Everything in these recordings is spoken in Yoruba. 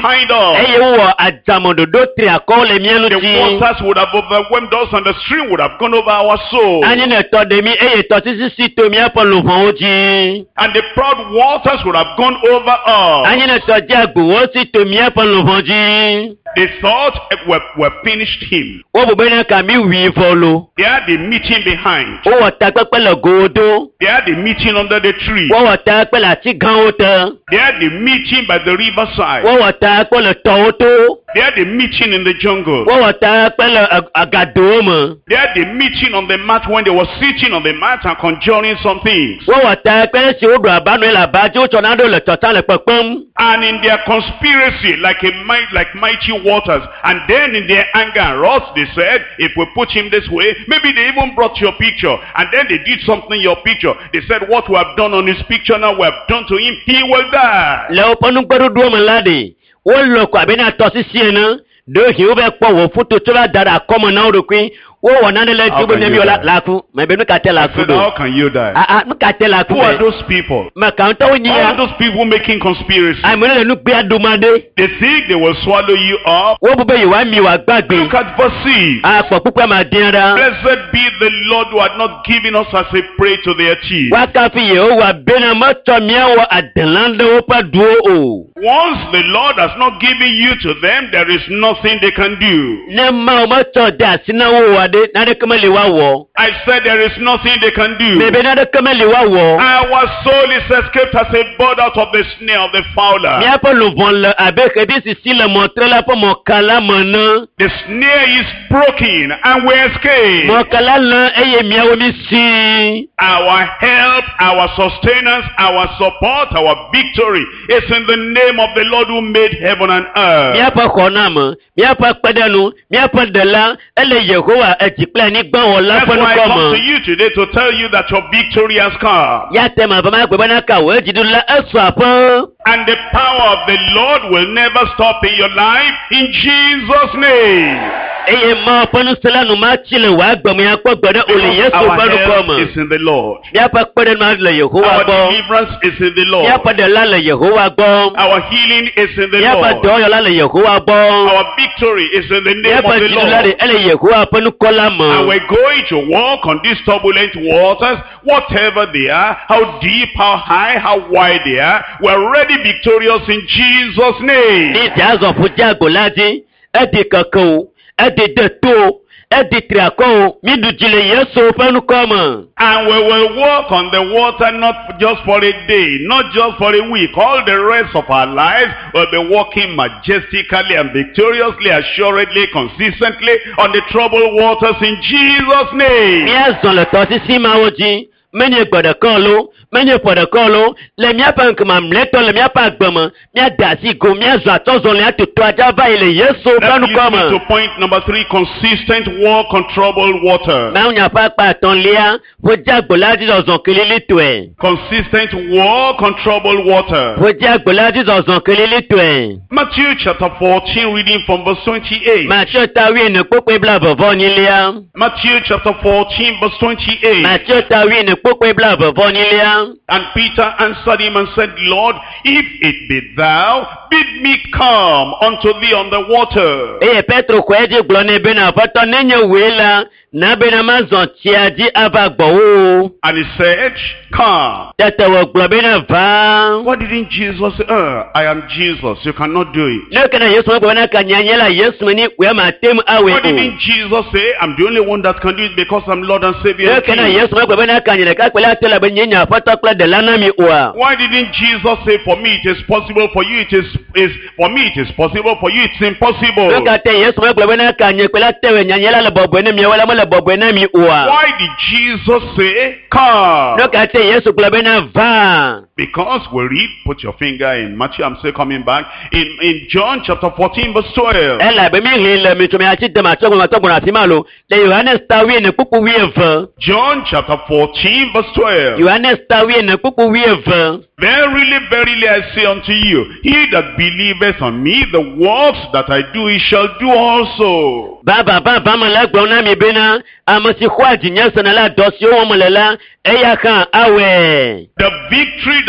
behind us. Eye wo adamododo tri akole mianu The ti. waters would have overwhelmed us and the stream would have gone over our soul. Ani ne to de mi eye to sisi to mi apo lo fon oji. And the proud waters would have gone over us. Ani ne to je agbo wo si to mi apo lo fon ji. They thought we're finished him. Wo bo bena ka mi wi folo. They had the meeting behind. O wo ta pepe lo godo. They had the meeting under the tree. Wo wo ta pe la ti gan o tan. They had the meeting by the riverside. Wo wo ta pe lo to o to. They had the meeting in the jungle. Wo wo ta pe lo agado mo. They had the meeting on the mat when they were sitting on the mat and conjuring some things. Wo wo ta pe si o do abanu la ba ji o to na do le to tan le pepem. And in their conspiracy, like mighty waters, and then in their anger and wrath, they said, if we put him this way, maybe they even brought your picture, and then they did something in your picture. They said, what we have done on his picture now, we have done to him, he will die. Le o ponu gberu do mo lade. Wo lo ko abi na to sisi na. Do hi o be po wo futo to la dara komo na o ro kwin. Wo wo na le ju bo ne mi o la ku. Me be nu ka te la I ku said, do. how can you die? Nu ka te la ku. Who are those people? Ma ka nto ni All ya. those people making conspiracy. Ai mo le nu pe adumade. They think they will swallow you up. Wo bu be yi wa mi wa gbagbe. Look at verse 6. A po pupa ma din ra. Blessed be the Lord who had not given us as a prey to their teeth. Wa ka fi ye o wa be na ma to mi wo adelande o pa duo o. Once the Lord has not given you to them, there is nothing they can do. Ne ma o ma to da sinawo wa de na de kemele wa wo. I said there is nothing they can do. Me be na de kemele wa wo. Our soul is escaped as a bird out of the snare of the Mi fowler. apo lo von le avec bi si le montre la po mo kala mona. The snare is broken and we escape. Mo kala la eye mi awo mi si. Our help, our sustenance, our support, our victory is in the name of the Lord who made heaven and Mi earth. apo kona mo. Mi apo pedanu. Mi apo de la ele Yehowa ejipla ni gban wo la That's po nu why I ko come mo. to you today to tell you that your victory has come. Ya te ma ba ma gbe bana ka wo ejidu la esu apo. And the power of the Lord will never stop in your life in Jesus' name. Eye ma ponu selanu ma chile wa gbomi apo gbede ole Yesu Our ba nu ko help mo. is in the Lord. Mi apo pede ma le Yehowa Our gbo. deliverance is in the Mi Lord. apo de la le Yehowa gbo. Our healing is in the Mi apo Lord. do yo la le Yehowa gbo. Our victory is in the Mi name apo of the jidu la de Lord. ele Yehowa ponu ko la mo. And we're going to walk on these turbulent waters, whatever they are, how deep, how high, how wide they are. We're already victorious in Jesus' name. Ní ìdí àzọ̀ fún jágò láti, ẹ̀dì kankan o, ẹ̀dì dẹ̀tò o, ẹ̀dì tìràkọ́ o, mídùjìlẹ̀ Yéṣu fẹ́nu kọ́ mọ̀. And we will walk on the water not just for a day, not just for a week. All the rest of our lives will be walking majestically and victoriously, assuredly, consistently on the troubled waters in Jesus' name. Ní ẹ̀sán lẹ̀tọ́ sí sí máa wọ́jí, mẹ́ni gbọ̀dọ̀ kan ló, mẹ́ni gbọ̀dọ̀ kan ló, lẹ́mí àpá nkùmà mlẹ́tọ̀ lẹ́mí àpá gbọ̀mọ̀, ní àdàsí ìgò, ní ẹ̀sán àtọ́zọ̀ lẹ́yìn àtòtò ajá báyìí lè Yéṣu That fẹ́nu leads kọ́ me to mọ̀. point number 3, consistent walk on troubled water. Máa ń yàn pápá àtàn léa, fún jágbò láti ọ̀zàn kiri lítò ẹ̀. Consistent walk on troubled water. Fún jágbò láti ọ̀zàn kiri lítò ẹ̀. Matthew chapter 14, reading from verse 28. Màtí ó ta wí ẹ̀nà pópé bla bọ̀bọ̀ níléa. Matthew chapter 14, verse 28. Màtí ó ta wí ẹ̀nà pópé bla bọ̀bọ̀ níléa. And Peter answered him and said, Lord, if it be thou, bid me come unto thee on the water. Eye Petro kò ẹ́dí gbọ́ ní ebe náà fọ́tọ́ níyẹn wèé la, nábẹ́ náà máa zàn tí a jí ava gbọ̀ wó. And he said, come. Tẹ̀tẹ̀ wọ̀ gbọ́ bí náà bá. What didn't Jesus say? I am Jesus. You cannot do it. Ní òkè náà Yéṣu wọn gbọ́ náà kà nyanyẹ́ la Yéṣu mi ní wẹ́ẹ́ máa tẹ́ mu awẹ́ What o. didn't Jesus say? I'm the only one that can do it because I'm Lord and Ní Savior. òkè náà King. Yéṣu wọn gbọ́ náà kà nyẹ̀lẹ̀ ká pẹ̀lú àtẹ̀lẹ̀ bẹ́ nyẹ̀nyẹ̀ àfọ́tọ́ kúlẹ̀ dẹ̀ lánàá mi wà. Why didn't Jesus say, for me it is possible, for you it is for me it is possible, for you it's impossible? Ní òkè àtẹ̀ Yéṣu wọn gbọ́ náà kà nyẹ̀ pẹ̀lú àtẹ̀wẹ̀ nyanyẹ́ la lẹ̀ bọ̀bọ̀ ní mi wọ́n lẹ̀ bọ̀bọ̀ ní mi wà. Why did Jesus say, come? Ní òkè àtẹ̀ Yéṣu gbọ́ náà bá. Because we read, put your finger in Matthew, I'm still coming back, in John chapter 14 verse 12. Ẹ là bẹ́ mi rìn lẹ̀ mi tún mi àti dẹ̀mà àtọ́gbọ̀n àti máa lò. Lẹ̀ Yohanes ta wí ẹ̀nà púpù wí ẹ̀fọ́. John chapter 14 verse 12. Yohanes ta wí ẹ̀nà púpù wí ẹ̀fọ́. Verily, verily, I say unto you, he that believeth on me, the works that I do, he shall do also. Baba mọ̀ lẹ́gbọ̀n náà mi bí ná, àmọ́ sí kó àjìyàn sọ̀nà ládọ́sí ó wọ́n mọ̀ lẹ́la, ẹ̀yà kan àwẹ̀. The victory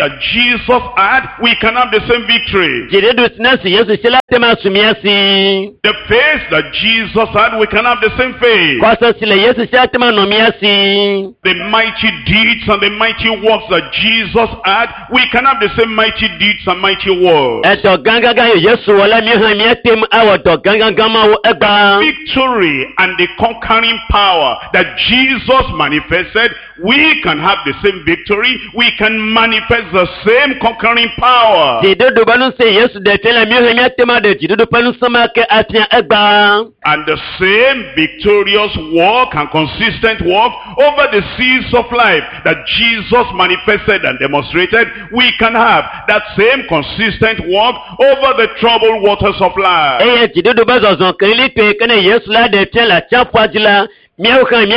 that Jesus had, we can have the same victory. Jiredu sinasi Yesu sila tema sumiasi. The faith that Jesus had, we can have the same faith. Kwasa sila Yesu sila tema nomiasi. The mighty deeds and the mighty works that Jesus had, we can have the same mighty deeds and mighty works. Eto gangaga Yesu wala miha miatem awo to gangaga ma wo eba. Victory and the conquering power that Jesus manifested, we can have the same victory. We can manifest the same conquering power. Jiredu banu se Yesu de tela miha miatema de jiredu banu sama ke atia eba. And the same victorious walk and consistent walk over the seas of life that Jesus manifested and demonstrated, we can have that same consistent walk over the troubled waters of life. Eye jiredu bazo zon kelili pe kene Yesu la de tela chapwajila. Verily,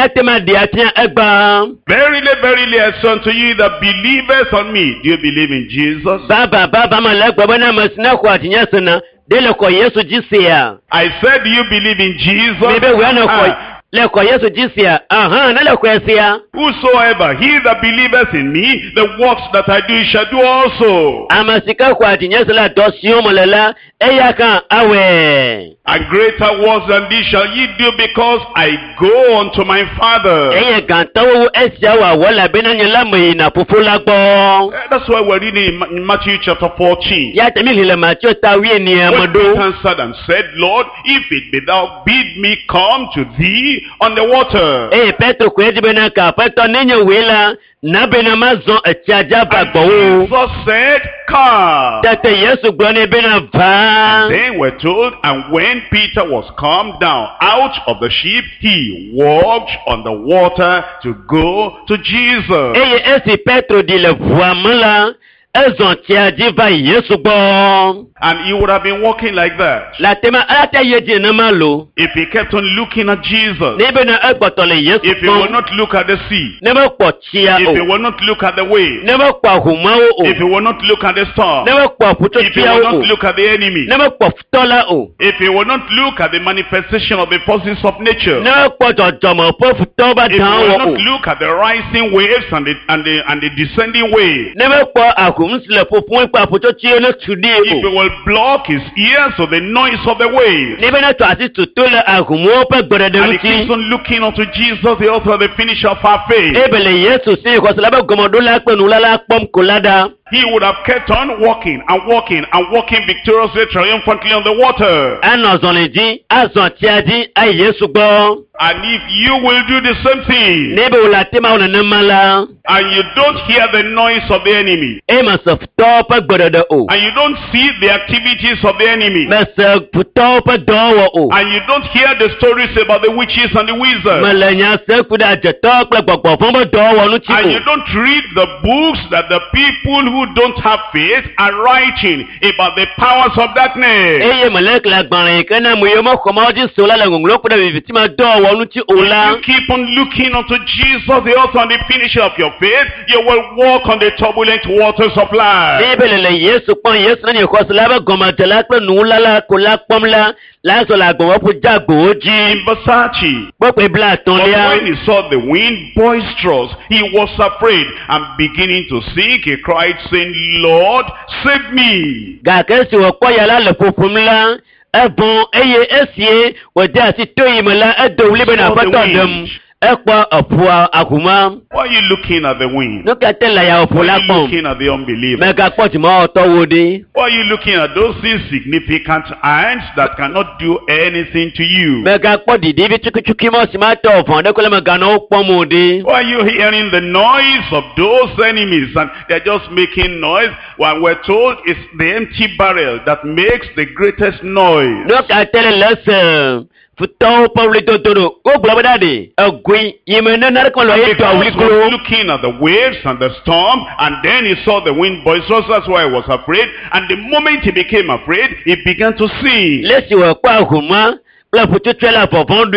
verily, I say unto you that believers on me. Do you believe in Jesus? I said, do you believe in Jesus? Whosoever he that believeth in me, the works that I do shall do also. And greater works than these shall ye do, because I go unto my Father. That's why we're reading in Matthew chapter 14. When Peter answered and said, Lord, if it be thou, bid me come to thee on the water. Jesus said, come. And then we're told, and when Peter was come down out of the ship, he walked on the water to go to Jesus. And he would have been walking like that if he kept on looking at Jesus. If he would not look at the sea, if he would not look at the wave, if he would not look at the storm, if he would not look at the enemy, if he would not look at the manifestation of the forces of nature, if he would not look at the rising waves and the descending waves, if he will block his ears to the noise of the waves, and he keeps on looking unto Jesus, the author and the finisher of our faith, he would have kept on walking and walking and walking victoriously, triumphantly on the water. And if you will do the same thing, and you don't hear the noise of the enemy, and you don't see the activities of the enemy, and you don't hear the stories about the witches and the wizards, and you don't read the books that the people who don't have faith are writing about the powers of darkness, if you keep on looking unto Jesus, the author and the finisher of your faith, you will walk on the turbulent waters of life. In Versace, but when he saw the wind boisterous, he was afraid, and beginning to sink, he cried, saying, Lord, save me. Why are you looking at the wind? Why are you looking at the unbeliever? Why are you looking at those insignificant ants that cannot do anything to you? Why are you hearing the noise of those enemies and they're just making noise when we're told it's the empty barrel that makes the greatest noise? Because looking at the waves and the storm, and then he saw the wind boisterous, that's why he was afraid, and the moment he became afraid, he began to sing.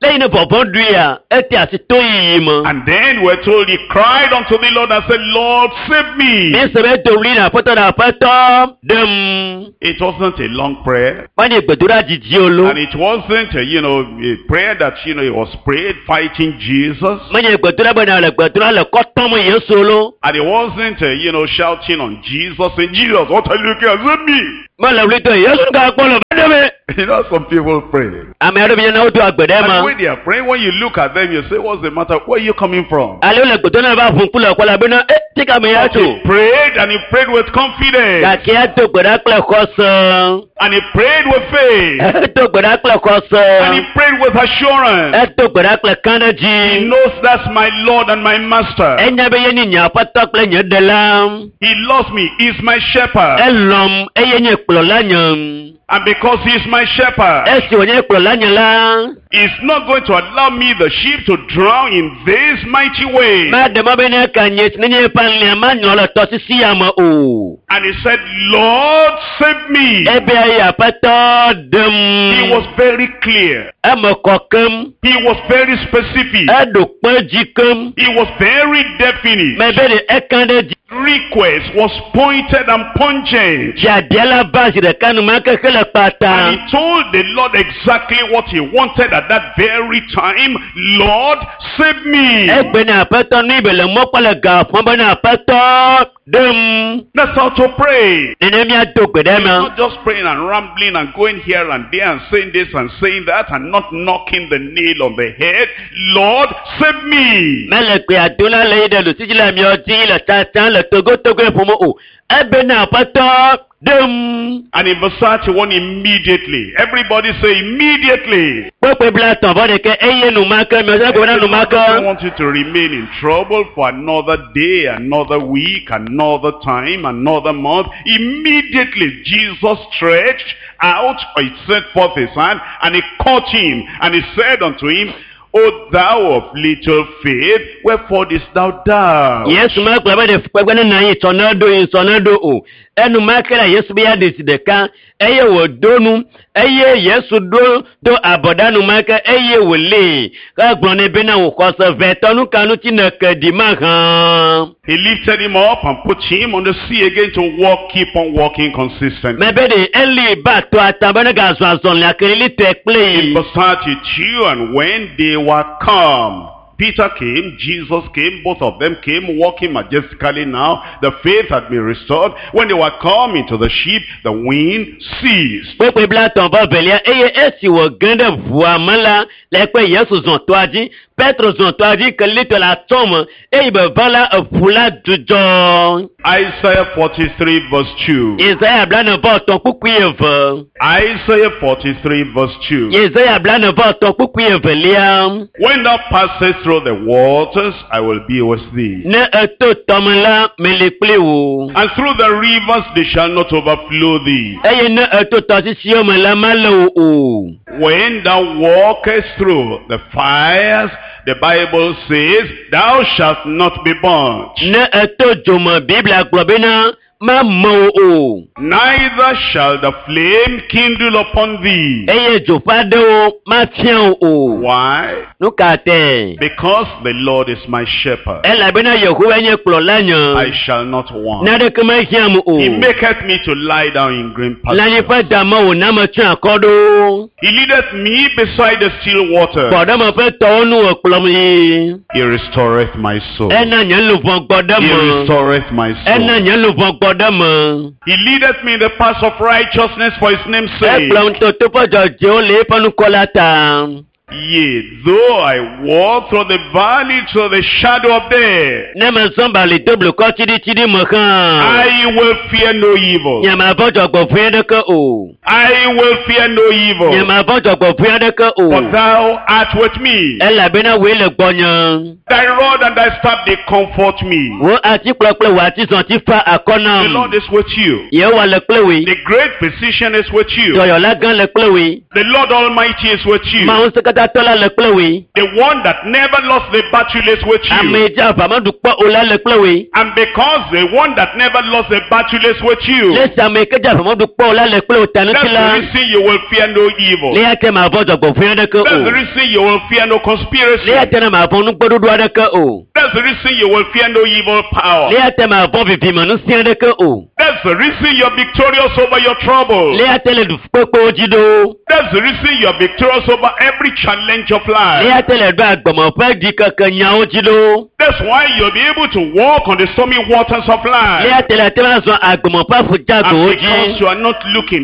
lẹ́yìn náà bọ̀bọ̀ dùn yà ẹ ti àti tó yìí mọ́. And then we're told he cried unto the Lord and said, Lord, save me. mi sẹ́bẹ̀ torí náà pẹ́tọ́ dẹ́m. It wasn't a long prayer. wọ́n ní gbẹ̀dúrà jìjì olo. And it wasn't, a prayer that, he was prayed fighting Jesus. wọ́n ní gbẹ̀dúrà bọ̀ náà lẹ̀ gbẹ̀dúrà lẹ̀ kọ́ tọ́mọ Yéṣu olo. And it wasn't, shouting on Jesus, saying, Jesus, what are you looking at? Save me. mọ̀ lẹ́wọ̀lì tó Yéṣu ká gbọ́dọ̀ bá dẹ́mẹ̀. You know, some people pray. àmì ẹ̀rọ mi yẹn náà ó tó àgbẹ̀dẹ́ And ma. when they are praying, when you look at them, you say, what's the matter? Where are you coming from? alẹ́ olè gbẹ̀dúrà náà bá fún kúlọ̀ kọ́lá bí náà tí ká mi yá tó. He prayed, and he prayed with confidence. kàkí ẹ̀ tó gbẹ̀dá pẹ̀lẹ̀ kọ́ sàn. And he prayed with faith. ẹ̀ tó gbẹ̀dá pẹ̀lẹ̀ kọ́ And he sàn. prayed with assurance. ẹ̀ tó gbẹ̀dá pẹ̀lẹ̀ He kánẹ́jì. knows that's my Lord and my Master. ẹ̀ nyẹ́ bẹ́ yẹn ní nyà pátá pẹ̀lẹ̀ nyẹ́ dẹ̀ la. He loves me. He's my shepherd. ẹ̀ lọ́m ẹ̀ yẹn nyẹ́ kpọ̀lọ̀ la nyẹ́. And because he's my shepherd, ẹ̀ sì wọ́n nyẹ́ kpọ̀lọ̀ la nyẹ́ la. he's not going to allow me, the sheep, to drown in this mighty way. má dẹ̀mọ́ bẹ́ ní ká nyẹ́ ní nyẹ́ panlẹ̀ a má nyọ́ lọ tọ́ sí sí àmọ́ o. And he said, Lord, save me. ẹ̀ bẹ́ ayé àpẹ́tọ́ dẹ̀m. He was very clear. ẹ̀ mọ̀ kọ̀kẹ́m. He was very specific. ẹ̀ dò pẹ́ jí kẹ́m. He was very definite. mẹ bẹ́ẹ̀ ni ẹ̀ kàn dé jí. Request was pointed and pungent. jàdíẹ́lá báàsì rẹ̀ kánú máa kẹ́kẹ́ lẹ̀ pátá. And he told the Lord exactly what he wanted at that very time. Lord, save me. ẹgbẹ́ ní àpẹ́tọ́ ní ìbẹ̀lẹ̀ mọ́pẹ́lẹ̀ gà fún ọbẹ̀ ní àpẹ́tọ́ dẹ́m. That's how to pray. nínú mi àtò gbẹ̀dẹ́ He's mọ́. not just praying and rambling and going here and there and saying this and saying that and not knocking the nail on the head. Lord, save me. mẹ́lẹ̀ pé àdúrà lẹ́yìn dẹ̀ lùsíjìlá mi ọtí ilẹ̀ tààtàn lẹ̀ tógótógó fún mi o. ẹgbẹ́ ní àpẹ́tọ́ dẹ́m. And in verse 31, immediately. Everybody say immediately. pépé bila tàn bọ́ de kẹ́ ẹyẹ nùmákẹ́ mi ọ̀sẹ̀ gbọ́dọ̀ I don't nùmákẹ́. want you to remain in trouble for another day, another week, another time, another month. Immediately, Jesus stretched out, he set forth his hand, and he caught him, and he said unto him, O thou of little faith, wherefore didst thou doubt? Yesu máa pè bá de pẹ́gbẹ́ nínú ayé ìtọ́nádó o. ẹnu máa kẹ́lá Yesu bí yá de sì dẹ̀ka. ẹyẹ wò dónú. ẹyẹ Yesu dó àbọ̀dánù máa kẹ́ ẹyẹ wò lè. káàgbọ́n ní bínú àwọn kọ́sọ̀ fẹ́ tọ́nú kanú tí nà kẹ́dì máa hàn. He lifted him up and put him on the sea again to walk, keep on walking consistently. mẹ́bẹ́ de ẹ̀lì bá tó àtàbọ̀ ní ká zọ̀ àzọ̀ ní akéré lítẹ̀ pílẹ̀. In verse 32, and when they were come, Peter came, Jesus came, both of them came, walking majestically now. The faith had been restored. When they were come into the ship, the wind ceased. pépé bila tàn bọ̀ bẹ̀lẹ̀ ẹyẹ ẹ̀sì wọ̀ gẹ́ndẹ̀ vùà mọ́lá lẹ́pẹ́ Yesu zọ̀ tó adí. Petro zọ̀ tó adí kẹ́lẹ́ tó la tọ́mọ̀ ẹ̀yìn bẹ̀ bala ẹ̀fúlá dùjọ́. Isaiah 43 verse 2. Isaiah blana bọ̀ tán kúkú yẹ vẹ̀. Isaiah 43 verse 2. Isaiah blana bọ̀ tán kúkú yẹ vẹ̀ lẹ́yà. When thou passest through the waters, I will be with thee. Ne ẹ̀tọ́ tọ́mọ̀lá mẹ́lẹ̀ pílẹ̀ wò. And through the rivers, they shall not overflow thee. ẹ̀yẹ ne ẹ̀tọ́ tọ́ sí sí ọmọlá má lẹ̀ o. When thou walkest through the fires, the Bible says, thou shalt not be burnt. Ne ẹ̀tọ́ jòmọ̀ bíbélà gbọ̀bí náà má mọ̀ o. Neither shall the flame kindle upon thee. ẹ̀yẹ jòfádé o má fiàn o. Why? Nuka tẹ̀. Because the Lord is my shepherd. ẹ làbẹ́ náà yẹ̀hó ẹ̀yẹ kplọ̀ lányàn. I shall not want. Nàdé kí má hiàn mu o. He maketh me to lie down in green Lányi pastures. fẹ́ dàmọ́ o náà ma tún àkọ́dọ́. He leadeth me beside the still water. Gbọ̀dọ̀ ma fẹ́ tọ́ ọ́nù ọ̀pọ̀lọ́ mu yìí. He restoreth my soul. Ẹ náà yẹn lò fún gbọ́dọ̀ He mọ́. restoreth my Ẹ náà soul. yẹn lò fún gbọ́dọ̀ mọ́. He leadeth me in the paths of righteousness for his name's Ẹ sake. kplọ̀ ń tó tó fọ́jọ́ jẹ́ ó lè fọ́nù kọ́lá ta. Yea, though I walk through the valley, through the shadow of death, Ne ma sɔn bali doblo kɔ tidi mɔ kan. I will fear no evil. Nyama fɔjɔ gbɔ fún yɛn dɛkɛ o. I will fear no evil. Nyama fɔjɔ gbɔ fún yɛn dɛkɛ o. For thou art with me. Ɛlabena wo le gbɔnyɔ. Thy rod and thy staff, they comfort me. Wo ati kplɔkplɔ wo ati sɔn ti fa The akɔnɔ. Lord is with you. Yehowa le kple we. The great physician is with you. Dɔyɔla gã le kple we. The Lord Almighty is with you. Mawu sekatatɔla le kple we. The one that never lost the battle is with you. Amedza famadu kpɔ o la le kple we. And because the one that never lost the battle is with you, Lesi ame kedza famadu kpɔ o la le kple o tanu na That's kila the reason you will fear no evil. le ya te ma bo jogbo fun de ko That's the o reason you will fear no conspiracy. le ya te na ma bo nu gbodudu de ko o That's the reason you will fear no evil power. le ya te ma bo bibi mo nu sin de ko o That's the reason you're victorious over your trouble. le ya te le du popo jido That's the reason you're victorious over every challenge of le life. ya te le do agbomo pe di kankan nya o jido That's why you'll be able to walk on the stormy waters of le life. ya te le te ma so agbomo pa fu jago And oji because you're not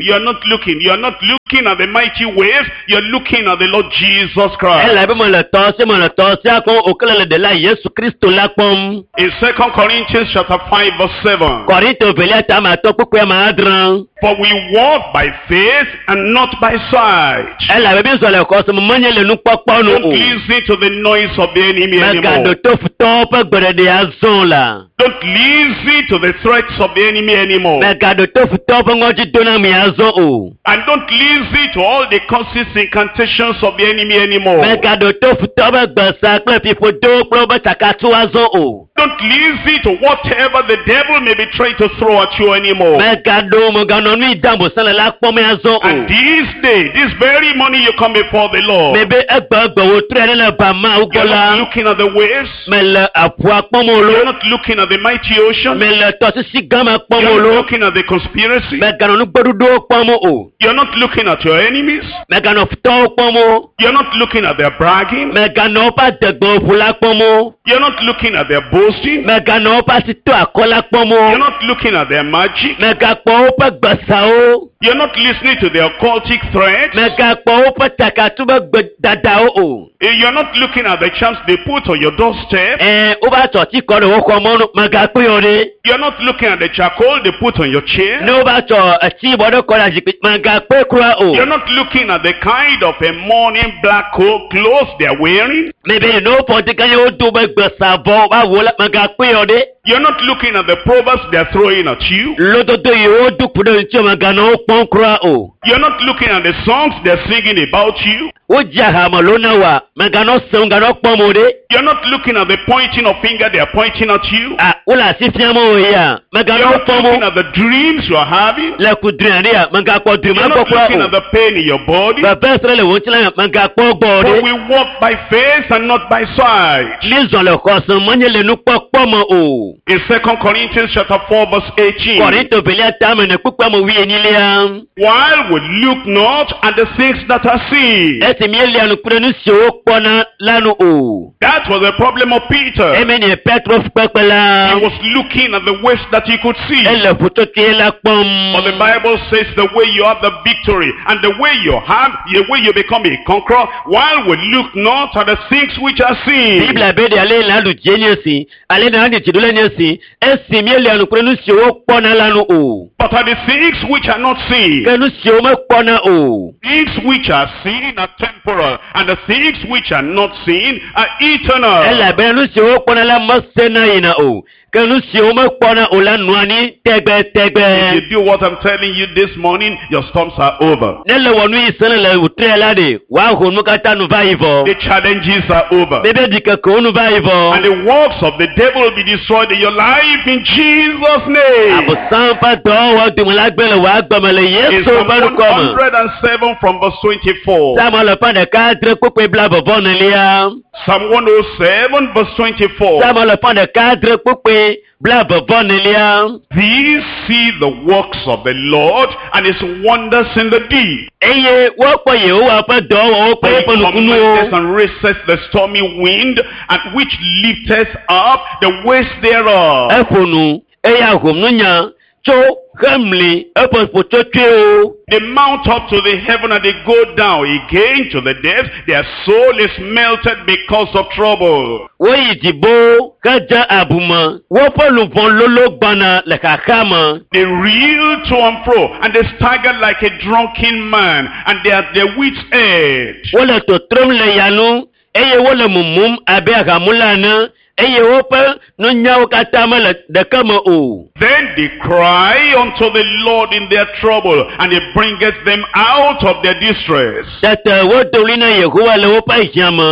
looking at the mighty waves, you're looking at the Lord Jesus Christ. ela be mo le to se akon okele le de la Yesu Kristo la pom In 2 Corinthians chapter 5 verse 7. Korinto belia ta ma to popo ma adran For we walk by faith and not by sight. ela be so le ko so mo manye le nu popo nu Don't o listen to the noise of the enemy mega do anymore. to futo pe gbere de azon la Don't listen to the threats of the enemy anymore. mega do to futo pe ngoji do na mi azon o And don't listen to all the curses, incantations of the enemy anymore. mega do to futo pe gbasa pe pipo do pro be takatu azon o Don't listen to whatever the devil may be trying to throw at you anymore. mega do mo ga no ni dambo sele la pom mi azon And o this day, this very morning, you come before the Lord. bebe egba wo tre le ba ma You're not ugola looking at the waves. mele apu apomo You're lo not looking at the mighty ocean. mele to si gama pomo You're not lo looking at the conspiracy. mega no gbodudu pomo o You're not looking at your enemies. mega no futo pomo You're not looking at their bragging. mega no pa degbo fula pomo You're not looking at their boasting. mega no pa si to akola You're pomo not looking at their magic. mega po pa gbasa o You're not listening to their occultic threats. mega po pa takatu ba dada o You're not looking at the charms they put on your doorstep. o ba to ti ko lo ko mo mega pe ore You're not looking at the charcoal they put on your chair. no ba to ti bodo ko la ji mega pe kura o You're not looking at the kind of a mourning black coat clothes they're wearing. maybe no po ti kan o do ba gbasa bo ba wo la mega pe ore You're not looking at the proverbs they're throwing at you. lododo yi o du kudo ti mega no pon kura o You're not looking at the songs they're singing about you. o jaha mo lo na wa mega no se nga no pon mo de You're not looking at the pointing of finger they're pointing at you. ah wala si fiamo o ya mega You're no not pon looking mo at the dreams you're having. la kudrin ria mega ko drin You're ma ko not looking kura at the pain in your body. ba besre le won ti la mega ko gbo For de we walk by faith and not by sight. ni zo le ko so mo le nu popo mo o In 2 Corinthians chapter 4 verse 18. Korinto belia ta me ne pupa mo wi enile am While we look not at the things that are seen. esi mi ele anu kure nu si o pona lanu o That was the problem of Peter. emi ni Petro He pepela was looking at the ways that he could see. ele futo ti la pom But the Bible says the way you have the victory and the way you have, the way you become a conqueror, while we look not at the things which are seen. Biblia be de ale la lu jenesi ale na de tidule nesi esi mi ele anu kure nu si o pona lanu o But are the things which are not seen. ke nu si o me pona o Things which are seen are temporal, and the things which are not seen are eternal. ele be nu si o pona la mo se na ina o ke nu si o me pona o la nu ani tegbe If tegbe you do what I'm telling you this morning, your storms are over. nele wonu isele le utre la de wa ho nu kata nu va ivo The challenges are over. bebe dike ko nu va ivo And the works of the devil will be destroyed in your life in Jesus' name. abo sampa do wa de mo lagbele wa gbamele In yesu Psalm ba nu ko mo 107 from verse 24. sama le pa de cadre pope bla bobo ne lia Psalm 107 verse 24. sama le pa de cadre pope bla bobo ne lia These see the works of the Lord and his wonders in the deep. eye wo po ye o wa pa do wo For pe he ponu kunu commandeth o and raiseth the stormy wind, and which lifteth up the waves thereof. efonu eya homnunya cho hamli epo twe o They mount up to the heaven and they go down again to the depths. Their soul is melted because of trouble. wo idibo kaja abuma wo polu von lolo gbana le kakama They reel to and fro, and they stagger like a drunken man, and they are at their wits' edge. wo le to trom le yanu eye wo le mumum abe agamula na eye wo pe no nyawo kata ma le de kama o Then they cry unto the Lord in their trouble, and he bringeth them out of their distress. tata wo dolina yehowa le wo pa jama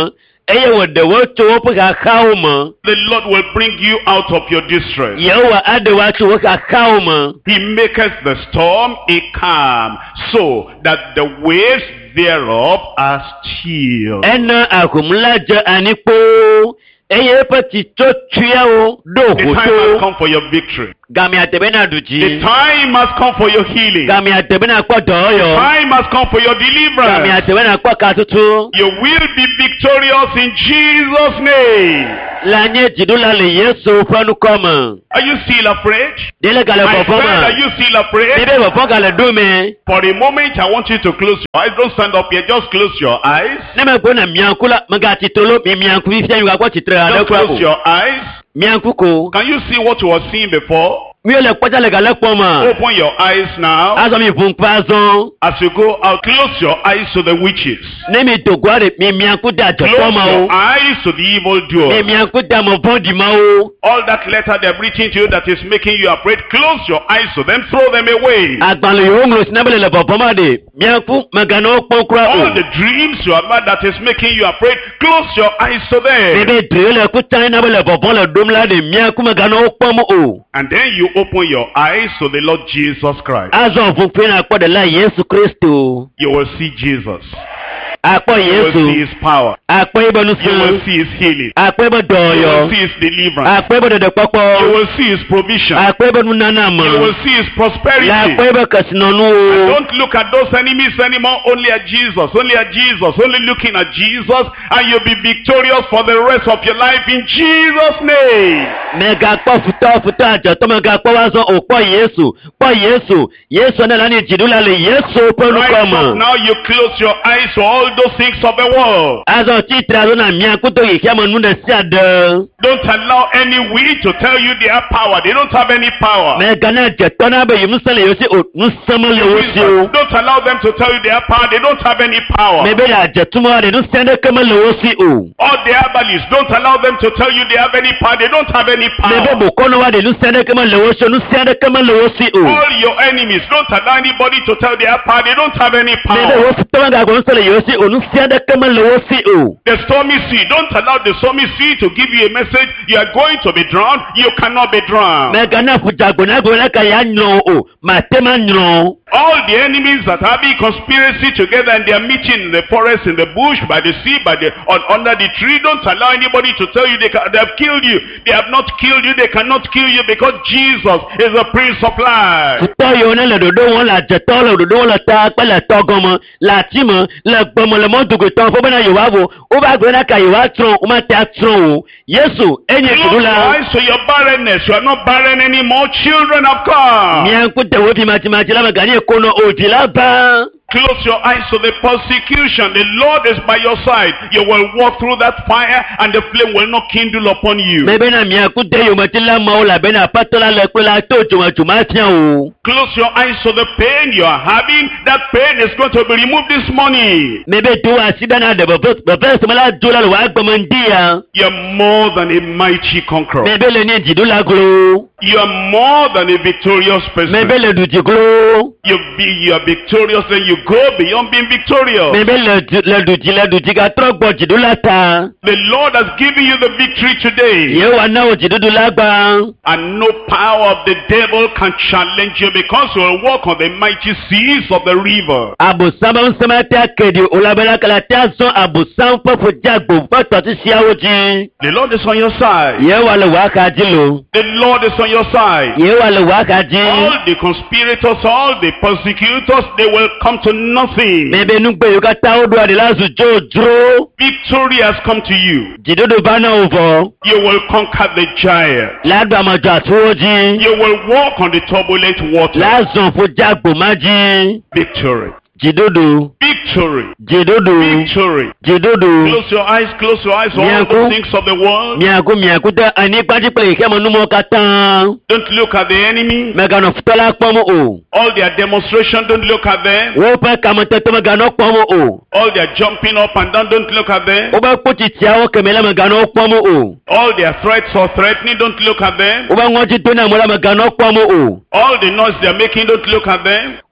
eye wo de wo to wo ka khawo mo The Lord will bring you out of your distress. yewa ade wa to wo ka khawo mo He maketh the storm a calm, so that the waves thereof are still. ena akumla je anipo eye pati to tuawo do The time has hoto come for your victory. gami atebe na The duji time has come for your healing. gami atebe na kwa The doyo time has come for your gami deliverance. atebe na kwa katutu You will be victorious in Jesus' name. la nye jidula le yesu fanu koma Are you still afraid? dele gale I said, bofoma are you still afraid? bebe bofo gale dume For a moment, I want you to close your eyes. Don't stand up here. Just close your eyes. nema bona miankula magati tolo mi mianku fi fian yuga kwa titra Just ale kwa close your eyes. mianku ko Can you see what you were seeing before? mi ole kwaja le gale poma Open your eyes now. aso mi fun pazon As you go out, close your eyes to the witches. nemi dogware mi mianku da Close jopoma your o eyes to the evil mi doer. mianku da mo bondi ma o All that letter they're written to you that is making you afraid, close your eyes to them, throw them away. agbanlo yo nglo sinabele le bofoma de mianku magano ponkra All o the dreams you have had that is making you afraid, close your eyes to them. bebe drele ku tana bele bofon le domla de mianku magano pomo o And then you open your eyes to the Lord Jesus Christ. azo fun pe na kwa de la Yesu Kristo You will see Jesus. apo You will see Yesu his power. apo ibonu You will sun see his healing. apo ibo You doyo will see his deliverance. apo ibo de You popo will see his provision. apo ibo nana mo You will see his prosperity. la apo ibo kasinonu o Don't look at those enemies anymore, only at Jesus, only at Jesus, only looking at Jesus, and you'll be victorious for the rest of your life in Jesus' name. mega po futo ajo to mega po wa so o po Yesu na la ni jidula le Yesu ponu Right komo from now, you close your eyes to all those things of the world. azo titra zo na mianku to yi kemo nu de sia Don't allow any wind to tell you they have power. They don't have any power. mega na je to na be yimu sele yo si o nu samo le wo si o Don't allow them to tell you they have power. They don't have any power. me be la je tumo de nu sende kemo le wo si o All the herbalists, don't allow them to tell you they have any power. They don't have any me be power. bo kono wa de nu sende kemo le wo si nu sende kemo le wo si o All your enemies, don't allow anybody to tell you they have power. They don't have any me be power. wo futo ga go sele yo si o nu sende kemo le wo si o The stormy sea, don't allow the stormy sea to give you a message. You are going to be drowned. You cannot be drowned. mega na fujago na go la ka ya nyo o ma te ma nyo All the enemies that are having conspiracy together and they are meeting in the forest, in the bush, by the sea, under the tree, don't allow anybody to tell you they have killed you. They have not killed you. They cannot kill you because Jesus is the Prince of Life. futo yo na le dodo won la je to le dodo won la ta pe le to gan mo la ti mo le gbomo le mo dugo to fo bena yo wa wo o ba gbe na ka yo wa tron o ma te atron o Yesu enye Close your kudula eyes to your barrenness. You are not barren anymore. Children have come. mi an ku de wo bi ma ti la ma gani ko no o di la ba Close your eyes to the persecution. The Lord is by your side. You will walk through that fire and the flame will not kindle upon you. me be na mi an ku de yo ma ti la ma o la be na patola le pe la to juma tian o Close your eyes to the pain you are having. That pain is going to be removed this morning. me be do asida na de be se mala do la wa gbo mo ndia You're more than a mighty conqueror. me be le ni jidula glo You're more than a victorious person. me be le du ji glo You are victorious, then you go beyond being victorious. me be le du ji ga tro gbo jidula ta The Lord has given you the victory today. ye wa na o jidudu la gba And no power of the devil can challenge you because you will walk on the mighty seas of the river. abusama nsema ta kedi olabela kala ta so abusam pofu jagbo foto ti siawo ji The Lord is on your side. ye wa le wa ka ji lo The Lord is on your side. ye wa le wa ka ji All the conspirators, all the persecutors, they will come to nothing. me be nu gbe yo ka ta odo ade la su jo Victory has come to you. jidudu bana ovo You will conquer the giant. la do amajo atuwo ji You will walk on the turbulent water. la zon fu jagbo ma ji Victory. jidudu Victory. jidudu Victory. jidudu Close your eyes, close your eyes. All Miaku. the things of the world. miaku da ani gbaji pe ke mo nu mo ka tan Don't look at the enemy. mega no futola pomo o All their demonstration, don't look at them. wo pe kamote to mega no pomo o All their jumping up and down, don't look at them. o ba kuti ti awo kemela mega no pomo o All their threats or threatening, don't look at them. o ba ngoji to na mo la mega no pomo o All the noise they're making, don't look at them. o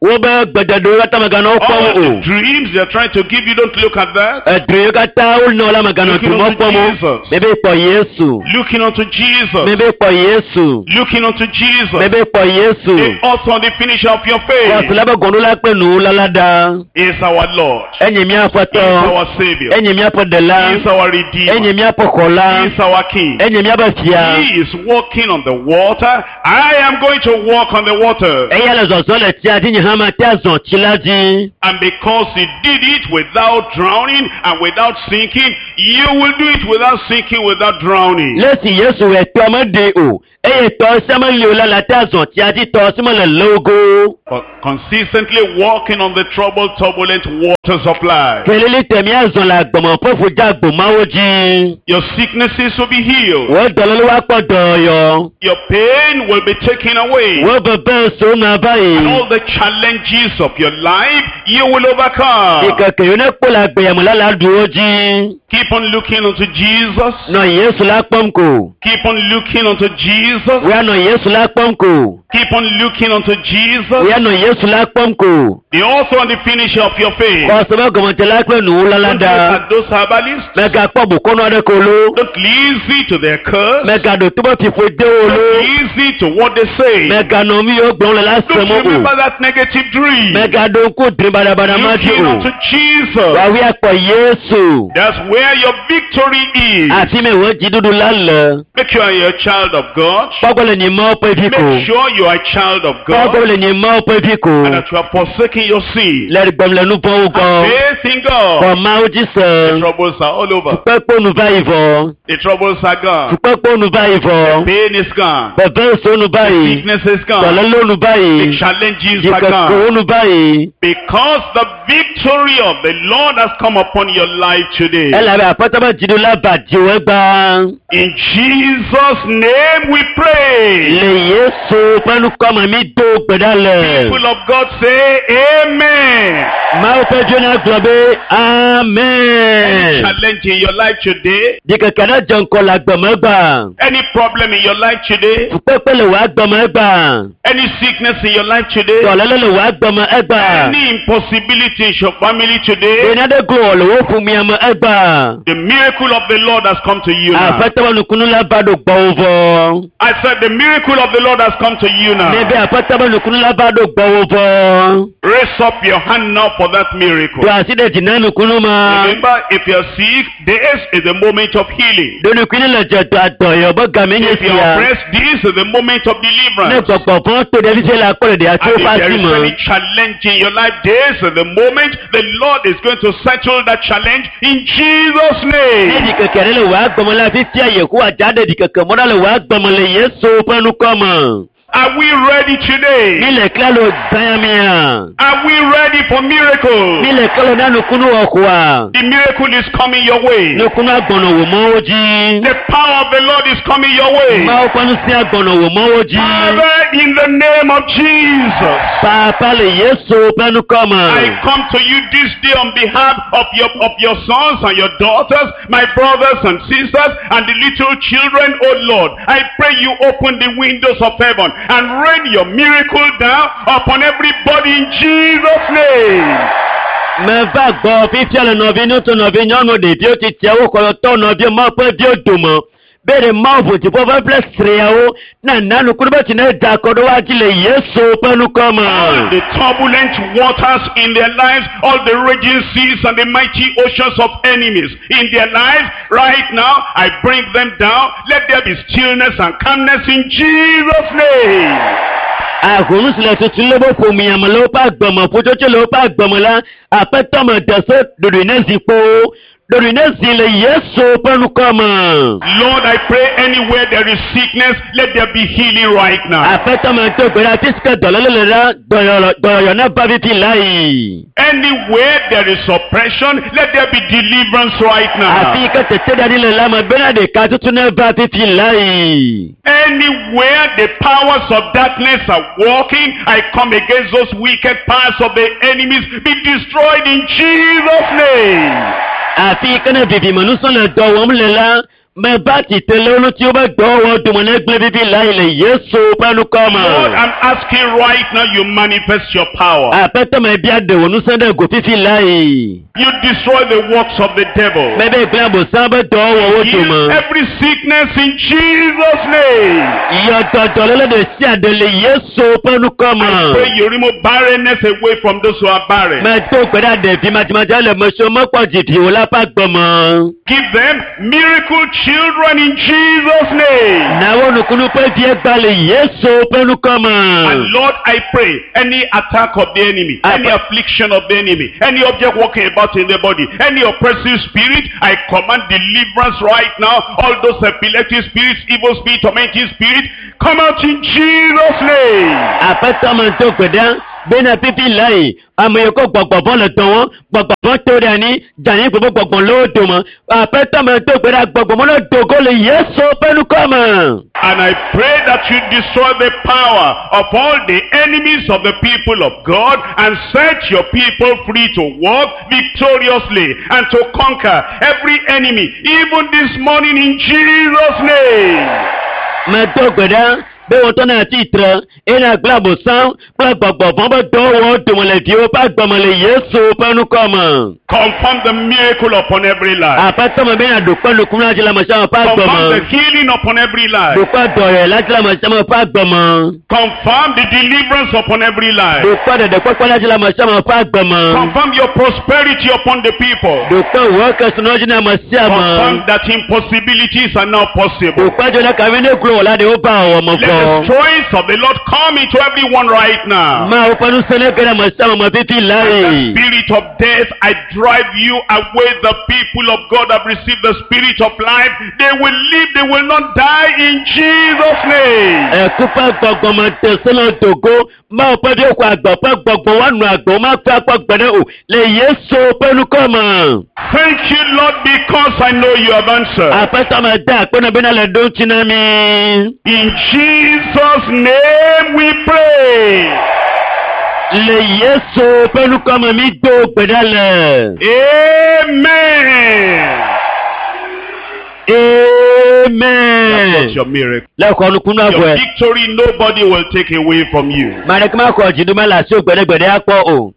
wo be gbedado kata magano All kpɔm the o dreams they're trying to give you, don't look at that. edri kata wo nɔ la magano tu mɔ kpɔm o mebe kpɔ Yesu Looking unto Jesus. mebe kpɔ Yesu Looking unto Jesus. mebe kpɔ Yesu The author and the finisher of your faith kɔsila be gɔndo la kpe nu lalada is our Lord. enye He is miaƒetɔ our Savior. enye miaƒe He ɖela is our enye Redeemer. miaƒe xɔla He is our King. enye miaƒe fia He is walking on the water. I am going to walk on the water. eya le zɔzɔ le tsia dzi nye hã ma te azɔ tsi la dzi And because he did it without drowning and without sinking, you will do it without sinking, without drowning. lesi Yesu etɔ me de o eye tɔ sɛmɛ li o la la te azɔ tsia dzi tɔ sɛmɛ le logo But consistently walking on the troubled, turbulent waters of life. keleli tɛmi azɔ le agbɔmɔƒeƒu dze agbomawo dzi Your sicknesses will be healed. wo dɔlele wa kpɔ dɔyɔ Your pain will be taken away. wo bebe so na va And yi all the challenges of your life, you will overcome. ikeke yi ne kpɔ le agbeyame la la duwo dzi Keep on looking unto Jesus. nɔ Yesu la kpɔm ko Keep on looking unto Jesus. woya nɔ Yesu la kpɔm ko Keep on looking unto Jesus. woya nɔ Yesu la kpɔm ko The author and the finisher of your faith. kɔsɛbɛ gɔmɔtɛla kple nuwo la la Don't look da at those herbalists. mɛgakpɔ bokɔnɔ aɖe ko lo Don't listen to their curse. mɛgaɖo tobe fifo de wo Don't lo listen to what they say. mɛganɔ mi yiwo gblɔm le la Don't sɛm remember o that negative dream. mɛgaɖo ŋku dri baɖabaɖa ma dzi Looking o unto Jesus. wawi akpɔ Yesu That's where your victory is. afi mi wo dziɖuɖu la le Make sure you're a child of God. kpɔgbɔ le nye mawo ƒe vi ko Make sure you are a child of kpɔgbɔ God. le nye mawo ƒe vi ko And that you are forsaking your sin. le gbɔm le nuvɔwo And gbɔ faith in God. xɔ mawo dzi The se troubles are all over. tukpekpo nu va yi vɔ The troubles are gone. tukpekpo nu va yi vɔ Pain is gone. bebe so nu va yi Sickness is gone. dɔlelo nu va The yi challenges are dzikekewo gone. nu va yi Because the victory of the Lord has come upon your life today. elabe aƒetɔ be dziɖu la va dziwo gba In Jesus' name we pray. le Yesu ƒe nukɔme mi do gbe ɖa le People of God say amen. mawo ƒe dzo na gblɔ be amen Challenge in your life today. dzikeke ɖe dze ŋkɔ le agbeme gba Any problem in your life today. tukpekpe le wò agbeme gba Any sickness in your life today. dɔlele le wò agbeme egba Any impossibility in your family today. ɖena ɖe glo le wo ƒumiame egba The miracle of the Lord has come to you now. aƒetɔ be nukunu la va ɖo gbɔwo vɔ I said the miracle of the Lord has come to you ne be now. aƒetɔ be nukunu la va ɖo gbɔwo vɔ Raise up your hand now for that miracle. do asi ɖe dzi na nukunu ma Remember, if you're sick, this is the moment of healing. do nukunu le dze do adɔyɔ be game nye If you're sia oppressed, this is the moment of ne deliverance. gbɔgbɔ vɔ to ɖevi se le akɔ le ɖe And atso if ƒe there asi is me any challenge in your life, this is the moment the Lord is going to settle that challenge in Jesus' ne name. dzikeke ɖe le wò agbeme la fifia Yehowa dza ɖe dzikeke mɔ ɖa le wò agbeme le Yesu ƒe nukɔme Are we ready today? mi le klalo gbãmia Are we ready for miracle? mi le klalo na nukunu wɔxɔa The miracle is coming your way. nukunu agbɔnɔ wò mɔwo dzi The power of the Lord is coming your way. mawo ƒe ŋusẽ agbɔnɔ wò mɔwo dzi Father, in the name of Jesus, papa le Yesu ƒe nukɔme I come to you this day on behalf of your sons and your daughters, my brothers and sisters, and the little children, oh Lord. I pray you open the windows of heaven and rain your miracle down upon everybody in Jesus' name. meva gbɔ fifia le nɔvi ŋutsu nɔvi nyɔnu ɖeviwo tsitsiawo kɔyɔtɔ nɔvi mawo ƒe viwo dome be ɖe mawo ʋu dziƒo ƒe sriawo na nukunu be tsi ne da kɔ ɖe woa dzi le Yesu ƒe All nukɔme the turbulent waters in their lives, all the raging seas and the mighty oceans of enemies in their lives, right now, I bring them down. Let there be stillness and calmness in Jesus' name. ahonu si le tutu le bo ƒomiame le woƒe agbeme ƒotsotso le woƒe agbeme la aƒetɔ me de se ɖoɖoe ne zikpowo ɖoɖoe ne zi le Yesu ƒe nukɔme Lord, I pray anywhere there is sickness, let there be healing right now. aƒetɔ me do gbe ɖa afi si ke dɔléle le la dɔyɔyɔ ne va fifi la yi Anywhere there is oppression, let there be deliverance right afi now. ke teteɖaɖi le la me bena ɖeka tutu ne va fifi la yi Anywhere the powers of darkness are walking, I come against those wicked powers of the enemies. Be destroyed in Jesus' name. afi ke ne vivimenusɔ le dɔ wɔm le la mẹ bá ti tẹ̀lé olú tí ó bá gbọ́ wọn dùnmọ̀lẹ́ gbé bíbí láìlẹ̀ Yéṣu pẹ́nu kọ́ mọ̀. Lord, I'm asking right now you manifest your power. Àpẹtọ́ mẹ bí àdéhùn ní sẹ́dẹ̀ gò fífi láì. You destroy the works of the devil. Bẹ́ẹ̀ ìpínlẹ̀ àbò sábẹ́ dọ̀ wọ̀ ó dùn mọ́. Heal every sickness in Jesus' name. Ìyọ̀tọ̀tọ̀ lọ́lọ́dẹ̀ sí àdéhùn Yéṣu pẹ́nu kọ́ mọ̀. I pray you remove barrenness away from those who are barren. Mẹ tó gbẹ́dá dẹ̀ fi màtìmátì alẹ́ mọ̀ṣọ́ mọ́pọ̀ jìbì wò lápá gbọmọ. Give them miracle children in Jesus' name. Nàwọn olùkúnú pé fi ẹgbàlè Yéṣu pẹ́nu kọ́ mọ̀. And Lord, I pray any attack of the enemy, any affliction of the enemy, any object walking about in the body, any oppressive spirit, I command deliverance right now. All those epileptic spirits, evil spirit, tormenting spirit, come out in Jesus' name. Àpẹtọ́ mọ̀ tó gbẹ̀dá bẹ́ẹ̀ni pípí láì amòyekó gbọ̀gbọ̀bọ̀ lọ tán wọ́n gbọ̀gbọ̀bọ̀ tó rẹ̀ ní jàní gbogbo gbọ̀gbọ̀n lóòdò mọ́ àpẹtọ́ mọ̀ tó gbẹ̀dá gbọ̀gbọ̀mọ́ ló dògó lè Yéṣu pẹ́nu kọ́ mọ̀. And I pray that you destroy the power of all the enemies of the people of God and set your people free to walk victoriously and to conquer every enemy, even this morning in Jesus' name. Mẹ tó gbẹ̀dá bẹ́ẹ̀ wọ́n tọ́nà àti ìtàn ẹ̀nà àgbàbọ̀ sán gbàgbọ̀ fún bá dọ́wọ́ dùnmọ̀lẹ̀ tí ó bá gbọmọlẹ̀ Yéṣu pẹ́nu kọ́ mọ̀. Confirm the miracle upon every life. Àpẹtọ́mọ̀ bẹ́ẹ̀ náà dùpẹ́ lukùn láti lámọ̀ sáwọn fá gbọmọ. Confirm the healing upon every life. Dùpẹ́ dọ̀rẹ̀ láti lámọ̀ sáwọn fá gbọmọ. Confirm the deliverance upon every life. Dùpẹ́ dẹ̀dẹ̀ pẹ́pẹ́ láti lámọ̀ sáwọn fá gbọmọ. Confirm your prosperity upon the people. Dùpẹ́ wọ́ọ̀kẹ́sì náà jìnnà mọ̀ sí àmọ́. Confirm that impossibilities are now possible. Dùpẹ́ jọ lẹ́kàwé ní kúrò wọ̀lá de ó bá àwọn ọmọ Let fọ. the strength of the Lord come into everyone right now. Máa ó pẹ́nu sẹ́lẹ̀ kẹ́rẹ́ mọ̀ sí àwọn ọmọ fífi láàyè. The spirit of death, I drive you away. The people of God have received the spirit of life. They will live, they will not die in Jesus' name. Ẹ̀kúpẹ́ gbọ̀gbọ̀n mọ̀ tẹ̀sílẹ̀ dògó. Máa ó pẹ́nu okò àgbọ̀pẹ́ gbọ̀gbọ̀n wà nù àgbọ̀ máa fẹ́ apọ̀ gbẹ̀dẹ̀ ò lè Yéṣu pẹ́nu kọ́ mọ̀. Thank you, Lord, because I know you have answered. Àpẹtọ́ mọ̀ dá àpẹ́nà bẹ́ẹ̀ náà lè dún tí náà mi. In Jesus' name we pray. Le Yéṣu pẹ́nu kọ́ mọ̀ mi gbó gbẹ̀dálẹ̀. Amen. Amen. That's your miracle. Lẹ́kọ̀ọ́ nukunu àbọ̀ Your ẹ̀. victory nobody will take away from you. Màdàkìmá kọ̀ jìdúmọ́ là sí ògbẹ̀dẹ̀gbẹ̀dẹ̀ àpọ̀ o.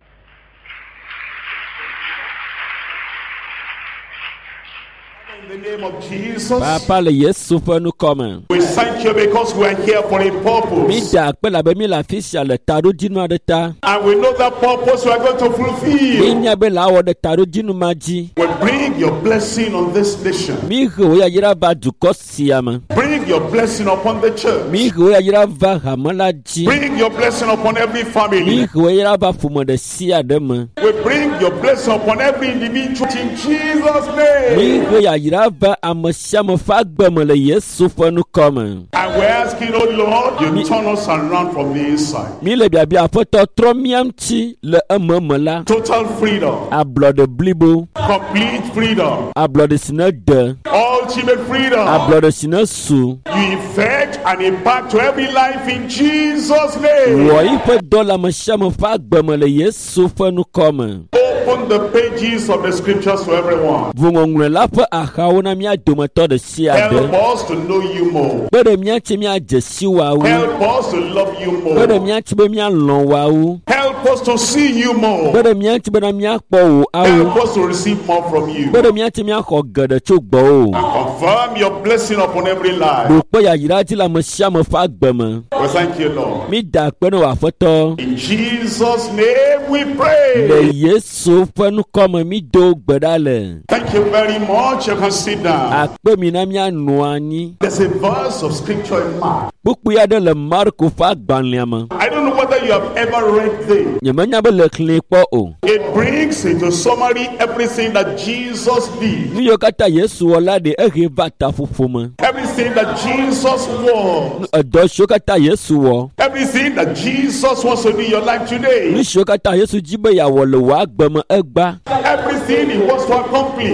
In the name of Jesus, Papa le Yesu fenu kome. we thank you because we are here for a Mi purpose. da pe la be mi la fisia le taro jinu adeta. And we know that purpose we are going to Mi fulfill. nya be la wo de taro jinu maji. We bring your blessing on this nation. Mi ho ya yira va du kosiama. Bring your blessing upon the church. Mi ho ya yira va hamala ji. Bring your blessing upon every Mi family. ho ya yira va fumo de sia de me. We bring your blessing upon every individual in Jesus' Mi name. ho ya yira va amasiamo fa gbeme le Yesu fenu kome. And we're asking, oh Lord, you turn us around from the inside. Mi le bia bia foto tro miamchi le ememe la. Total freedom. Ablo de blibo. Complete freedom. Ablo de sine de. Ultimate freedom. Ablo de sine su. You effect and impact to every life in Jesus' name. Wo ife dola masiamo fa gbeme le Yesu fenu kome. Open the pages of the scriptures to everyone. Vungongwe la fe ahawo na mia dometo de sia Help de. us to know you more. Bede mia che mia jesi wa wu. Help us to love you Bede more. mia che be mia lon wa wu. Help us to see you more. Bede mia che be na mia kpo wo Help awu. us to receive more from you. Bede mia che mia kho gede tso gbo o. Confirm your blessing upon every life. Do pe ya yira ti la mo sia mo fa gbeme. We thank you, Lord. Mi da pe no wa foto. In Jesus' name we Le pray. Yesu fenu kome mi do gbedale. Thank you very much. You can sit down. Akpe mi na mia nu anyi. There's a verse of scripture in Mark. Buku ya de le Marko fa gbanliama. I don't know whether you have ever read this. Nyemanya be le kle kpo o. It brings into summary everything that Jesus did. Mi yo kata Yesu wala de ehe va ta fufuma. Everything that Jesus was. Edo sho kata Yesu wo. Everything that Jesus wants to do in your life today. Ni sho kata Yesu jibe ya wo le wa gbeme egba. Everything he wants to accomplish.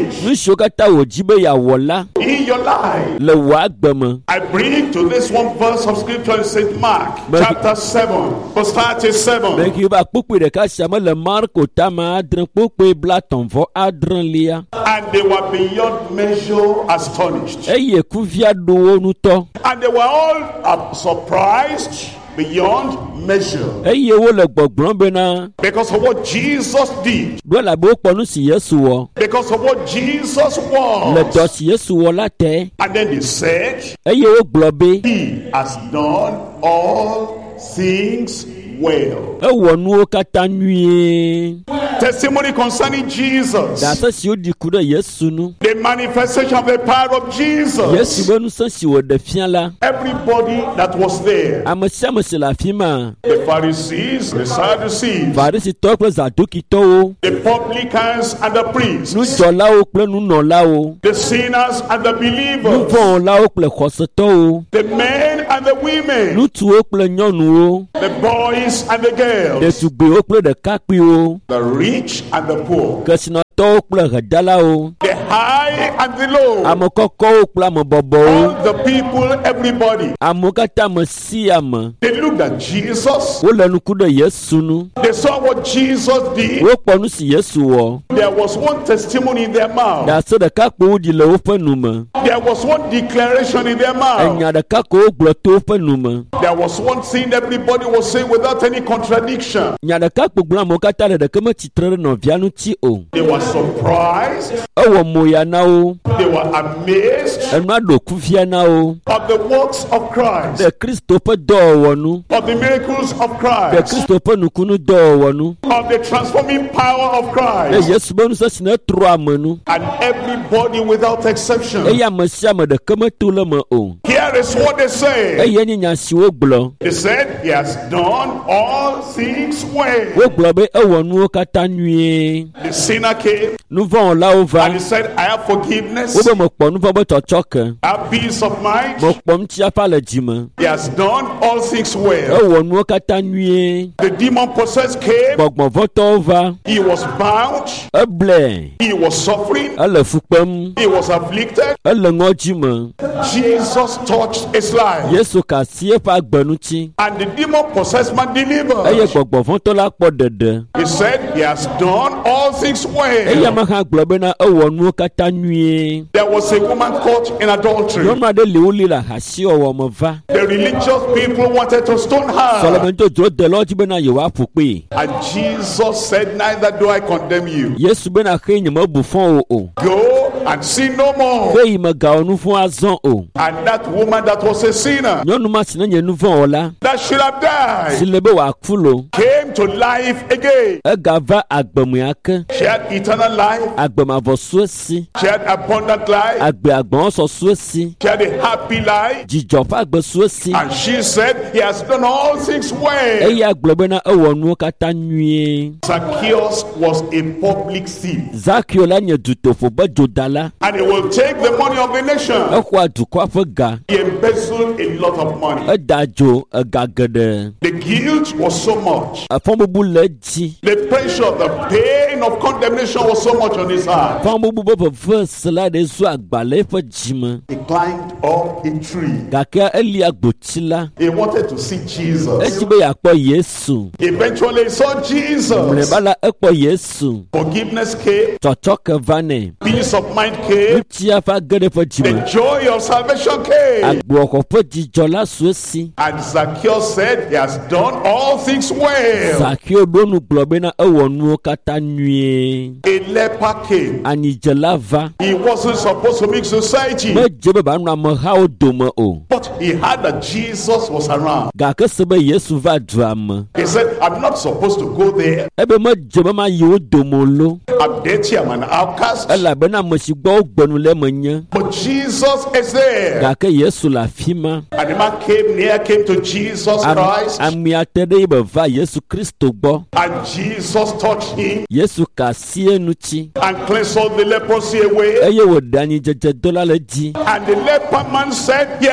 wish nu siwo katã wò dzi be yàwɔ la in your life. le wò agbe me. I bring to this one verse of scripture in St. Mark, chapter 7, verse 37. Meki ba kpukpui ɖeka sia me le Marko tame adre kpukpui blatɔ̃ adrelia. And they were beyond measure astonished. Eye kuvia ɖo wo nutɔ. And they were all surprised beyond measure Eye wo le gbɔgblɔm bena because of what Jesus did, ɖo elabe wokpɔ nu si Yesu wɔ because of what Jesus le dɔ was. si Yesu wɔ la tɛ. And then they said, Eye wogblɔ be He has done all things well. ewɔ nuwo katã nyuie. Testimony concerning Jesus, Dase siwo ɖi ku ɖe Yesu nu. the manifestation of the power of Yesu Jesus. be nusẽ si wòɖe fia la. Everybody that was there, Ame sia ame si le afi ma. the Pharisees, the Sadducees, Farisitɔwo kple Zadokitɔwo, the publicans and the priests, nudzɔlawo kple nunɔlawo, the sinners and the believers, nuvɔ̃wɔlawo kple xɔsetɔwo, the men and the women, ŋutsuwo kple nyɔnuwo, the boys and the girls, ɖetugbiwo kple ɖekakpuiwo, the rich and the poor, kesinɔtɔwo kple ɣedalawo, the high and the low, ame kɔkɔwo kple ame bɔbɔwo, all the people, everybody. amewo katã ame si ame. They looked at Jesus, Wole nuku ɖe Yesu nu. they saw what Jesus did. Wokpɔ nu si Yesu wɔ. There was one testimony in their mouth, Ɖase ɖeka ko woɖi le woƒe nu me. there was one declaration in their mouth, Enya ɖeka ko wogblɔ to woƒe nu me. there was one thing everybody was saying without any contradiction. Nya ɖeka ko gblɔ amewo katã le ɖeke metsitre ɖe nɔvia ŋuti o. They were surprised, Ewɔ moya na wo. they were amazed Enua ɖo kuvia na wo. of the works of Christ, Ɖe Kristo ƒe dɔwɔwɔ nu. of the miracles of Ɖe Christ, Kristo ƒe nukunu dɔwɔwɔ nu. of the transforming power of Ɖe Christ. Yesu be nusẽ si ne trɔ ame nu. And everybody without exception. Eye ame sia ame ɖeke meto le me o. Here is what they say. Eye nye nya si wogblɔ. They said, He has done all things well. Wogblɔ be ewɔ nuwo katã nyuie. The sinner came Nuvɔ̃wɔlawo va. and he said, I have forgiveness, Wobe mekpɔ nuvɔ be tsɔtsɔke. I have peace of mind. Mekpɔm tsiaƒa le dzime. He has done all things well. Ewɔ nuwo katã nyuie. The demon possessed came. Gbɔgbɔvɔtɔwo va. He was bound. Eblɛ. He was suffering. Ele fu kpem. He was afflicted. Ele ŋɔdzi me. Jesus touched his life. Yesu kasi eƒe agbe ŋuti. And the demon possessed man Eye delivered. gbɔgbɔvɔtɔ la kpɔ ɖeɖe. He said, He has done all things Eye well. ame hã gblɔ bena ewɔ nuwo katã nyuie. There was a woman caught in adultery. Nyɔnu aɖe li woli le ahasiwɔwɔ me va. The religious people wanted to stone her. Sɔlɔmɛdzodzro de le wo dzi bena yewoaƒu kpee. And Jesus said, Neither do I condemn you. Yesu bena xe nyemebu fɔ wo o. Go and sin no more. Xe yi megawɔ nu vɔ̃ azɔ o. And that woman that was a sinner, Nyɔnu ma si ne nye nu vɔ̃ wɔ la. that should have Si died, le be wòaku lo. came to life again. Egava agbemea ke. She had eternal life. Agbemavɔ sue si. She had abundant life. Agbe agbɔsɔ sue si. She had a happy life. Dzidzɔ ƒe agbe sue si. And she said, He has done all things well. Eya gblɔ bena ewɔ nuwo katã nyuie. Zacchaeus was a public thief. Zakeo la nye dutoƒo be dzodala. And he will take the money of the nation. Exɔa dukɔa ƒe ga. He embezzled a lot of money. Eda dzo ega geɖe. The guilt was so much. Fɔbubu le edzi. The pressure, the pain of condemnation was so much on his heart. Fɔbubu be veve se la ɖe zu agba le eƒe dzime. He climbed up a tree. Gake eli agboti la. He wanted to see Jesus. Esi be yeakpɔ Yesu. Eventually he saw Jesus. Mlɔeba la ekpɔ Yesu. Forgiveness came. Tsɔtsɔke va nɛ. Peace of mind came. Ŋutia va ge ɖe eƒe The dzime. joy of salvation came. Agboxɔ ƒe dzidzɔ la sue si. And Zacchaeus said, He has done all things well. Zakeo ɖo nu gblɔ bena ewɔ nuwo katã nyuie. A leper came. Anidzela va. He wasn't supposed to mix society. Medze be banɔ amehawo dome o. But he heard that Jesus was around. Gake se be Yesu va dua me. He said, I'm not supposed to go there. Ebe medze be ma yi wo dome o lo. I'm dirty, I'm an outcast. Elabena ame si gbɔ wogbenu le me nye. But Jesus is there. Gake Yesu le afi ma. And the man came to Jesus Christ. Amea te ɖe be va Yesu Kristo gbɔ. And Jesus touched him Yesu ka asi eŋuti. and cleansed all the leprosy away. Eye wòɖe anyidzedze do la le dzi. And the leper man said, He has done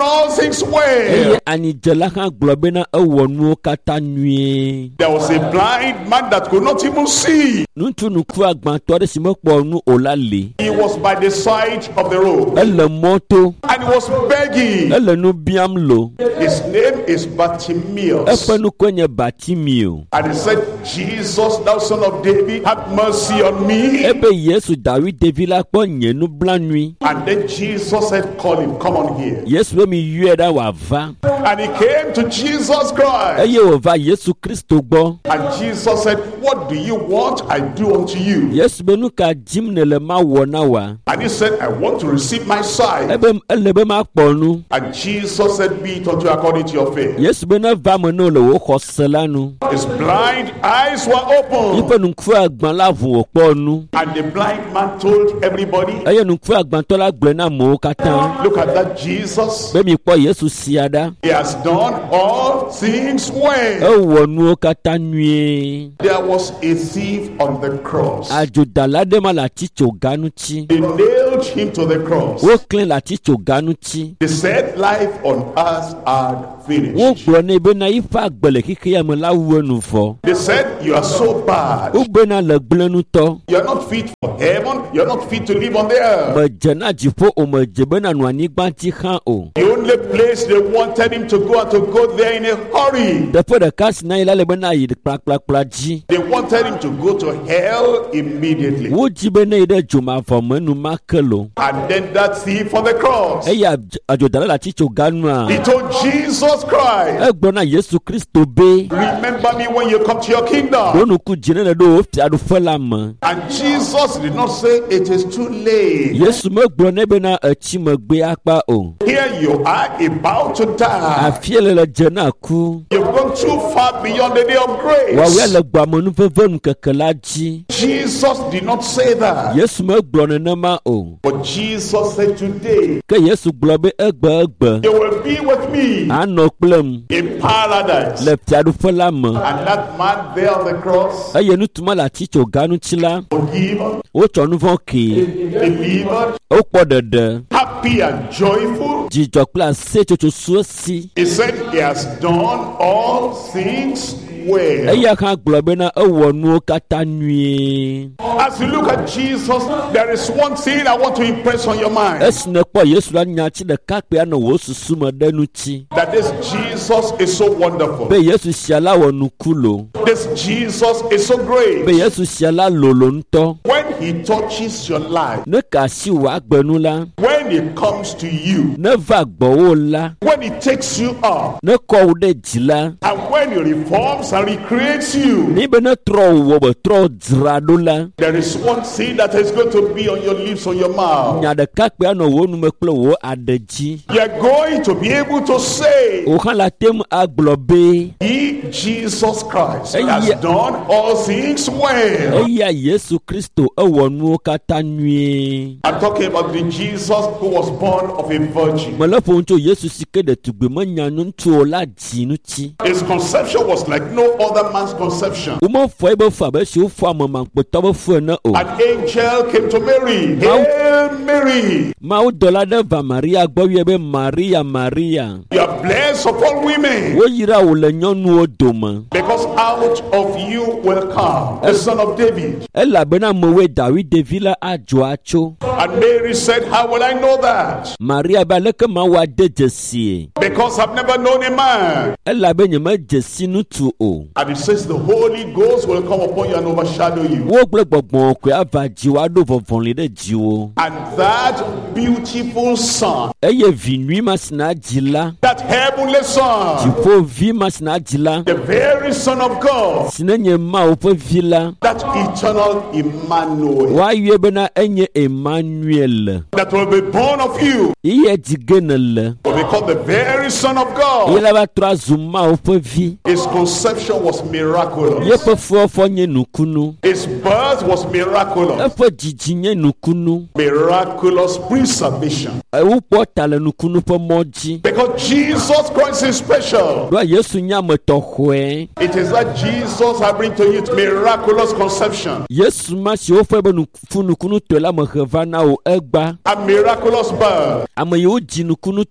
all things well. eye anidzela hã gblɔ bena ewɔ nuwo katã nyuie. There was a blind man that could not even see. Ŋutsu ŋkuagbãtɔ aɖe si mekpɔ nu o la li. He was by the side of the road Ele mɔto. and he was begging. Ele nu biam lo. His name is Bartimaeus. Eƒe nukɔe nye Bartimeo. And he said, Jesus, thou son of David, have mercy on me. Ebe Yesu David devi la kpɔ nye nublanui. And then Jesus said, call him, come on here. Yesu be mi yɔe ɖa wòava. And he came to Jesus Christ. Eye wòva Yesu Kristo gbɔ. And Jesus said, what do you want? I do unto you. Yesu be nu ka dim nele ma wɔ na wa. And he said, I want to receive my sight. Ebe ele be ma kpɔ nu. And Jesus said, be it unto you according to your faith. Yesu be ne va me ne le wò xɔse la nu. His blind eyes were open. Yiƒe ŋkuagbã la ʋu wòkpɔ nu. And the blind man told everybody, Eye ŋkuagbãtɔ la gblɔe na amewo katã. look at that Jesus. Be mi kpɔ Yesu sia ɖa. He has done all things well. Ewɔ nuwo katã nyuie. There was a thief on the cross. Adzodala ɖe ma le atitsoga ŋuti. They nailed him to the cross. Woklẽ le atitsoga ŋuti. They said life on earth had finished. Wogblɔ nɛ bena yiƒe agbe le xixea me la wu enu vɔ. They said you are so bad. Wogbena le gblẽ nutɔ. You are not fit for heaven. You are not fit to live on the earth. Medze na dziƒo o, medze bena nu anyigba dzi hã o. The only place they wanted him to go and to go there in a hurry. Teƒe ɖeka si na yi la le bena yi kplakplakpla dzi. They wanted him to go to hell immediately. Wodzi be ne yi ɖe dzomavɔ me enumake lo. And then that thief on the cross, Eye adzodala le atitsoga nua. he told Jesus Christ, Egblɔ na Yesu Kristo be. remember me when you come to your kingdom. Ɖo nuku dzi ne le ɖo wò fiaɖuƒe la me. And Jesus did not say it is too late. Yesu megblɔ nɛ bena etsi megbe akpa o. Here you are about to die. Afie le dze na ku. You've gone too far beyond the day of Wawea grace. le gbame veve nu keke la dzi. Jesus did not say that. Yesu megblɔ nenema o. But Jesus said today, Ke Yesu gblɔ be egbe. you will be with me Anɔ kplem in paradise. le fiaɖuƒe la me. And that man there on the cross, Eye nutuma le atitsoga ŋuti la. forgiven, Wotsɔ nu vɔ kee. delivered, Wokpɔ ɖeɖe. happy and joyful. Dzidzɔ kple asetsotso sue si. He said he has done all things well. Eya hã gblɔ bena ewɔ nuwo katã nyuie. As you look at Jesus, there is one thing I want to impress on your mind. Esi nekpɔ Yesu la nyatsi ɖeka kpea nɔ wò susu me ɖe ŋuti. That this Jesus is so wonderful. Be Yesu sia la wɔ nuku lo. This Jesus is so great. Be Yesu sia la lolo ŋutɔ. When he touches your life, Ne ka asi wò agbenu la. when he comes to you, Ne va gbɔwò la. when he takes you up, Ne kɔ wò ɖe dzi la. and when he reforms and recreates you, Ni be ne trɔ wò be trɔ dzra ɖo la. there is one thing that is going to be on your lips, on your mouth. Nya ɖeka kpea nɔ wò nume kple wò aɖe dzi. You are going to be able to say, Wò hã la tem agblɔ be. he, Jesus Christ, Hey, has yeah. done all things well. Eya Yesu Kristo ewɔ nuwo katã nyuie. I'm talking about the Jesus who was born of a virgin. Mele ƒo ŋutsi Yesu si ke ɖetugbi menya ŋutsu o la dzi ŋuti. His conception was like no other man's conception. Womefɔe be fu abe si wofɔ amemankpetɔ be fu ene o. An angel came to Mary. Hail Mary, Mawudɔla ɖe va Maria gbɔ wie be Maria. you are blessed of all women, Woyra wò le nyɔnuwo dome. because out of you will come the son of David. Elabena amewoe David devi la adzo atso. And Mary said, how will I know that? Maria be aleke ma woade dzesie. Because I've never known a man. Elabe nyemedze si ŋutsu o. And it says the Holy Ghost will come upon you and overshadow you. Wo kple gbɔgbɔ koe ava dziwo aɖo vɔvɔli ɖe dziwo. And that beautiful son, Eye vi nyui ma si na dzi la. that heavenly son, Dziƒo vi ma si na dzi la. the very son of God, Si ne nye Mawu ƒe vi la. that eternal Emmanuel, Woayɔe bena enye Emmanuel. that will be born of you, Iye dzige ne le. will be called the very son of Iye God. la va trɔ azu Mawu ƒe vi. His conception was miraculous. Yeƒe fɔfɔ nye nukunu. His birth was miraculous. Eƒe dzidzi nye nukunu. Miraculous preservation. Wokpɔ ta le nukunu ƒe mɔ dzi. Because Jesus Christ is special. Ɖoa Yesu nye ame tɔxɔe. It is that Jesus I bring to you miraculous conception Yesu ma si wofɔe be fu nukunu tɔe la me he va na wo egba. and miraculous birth. Ame yiwo dzi nukunu tɔe.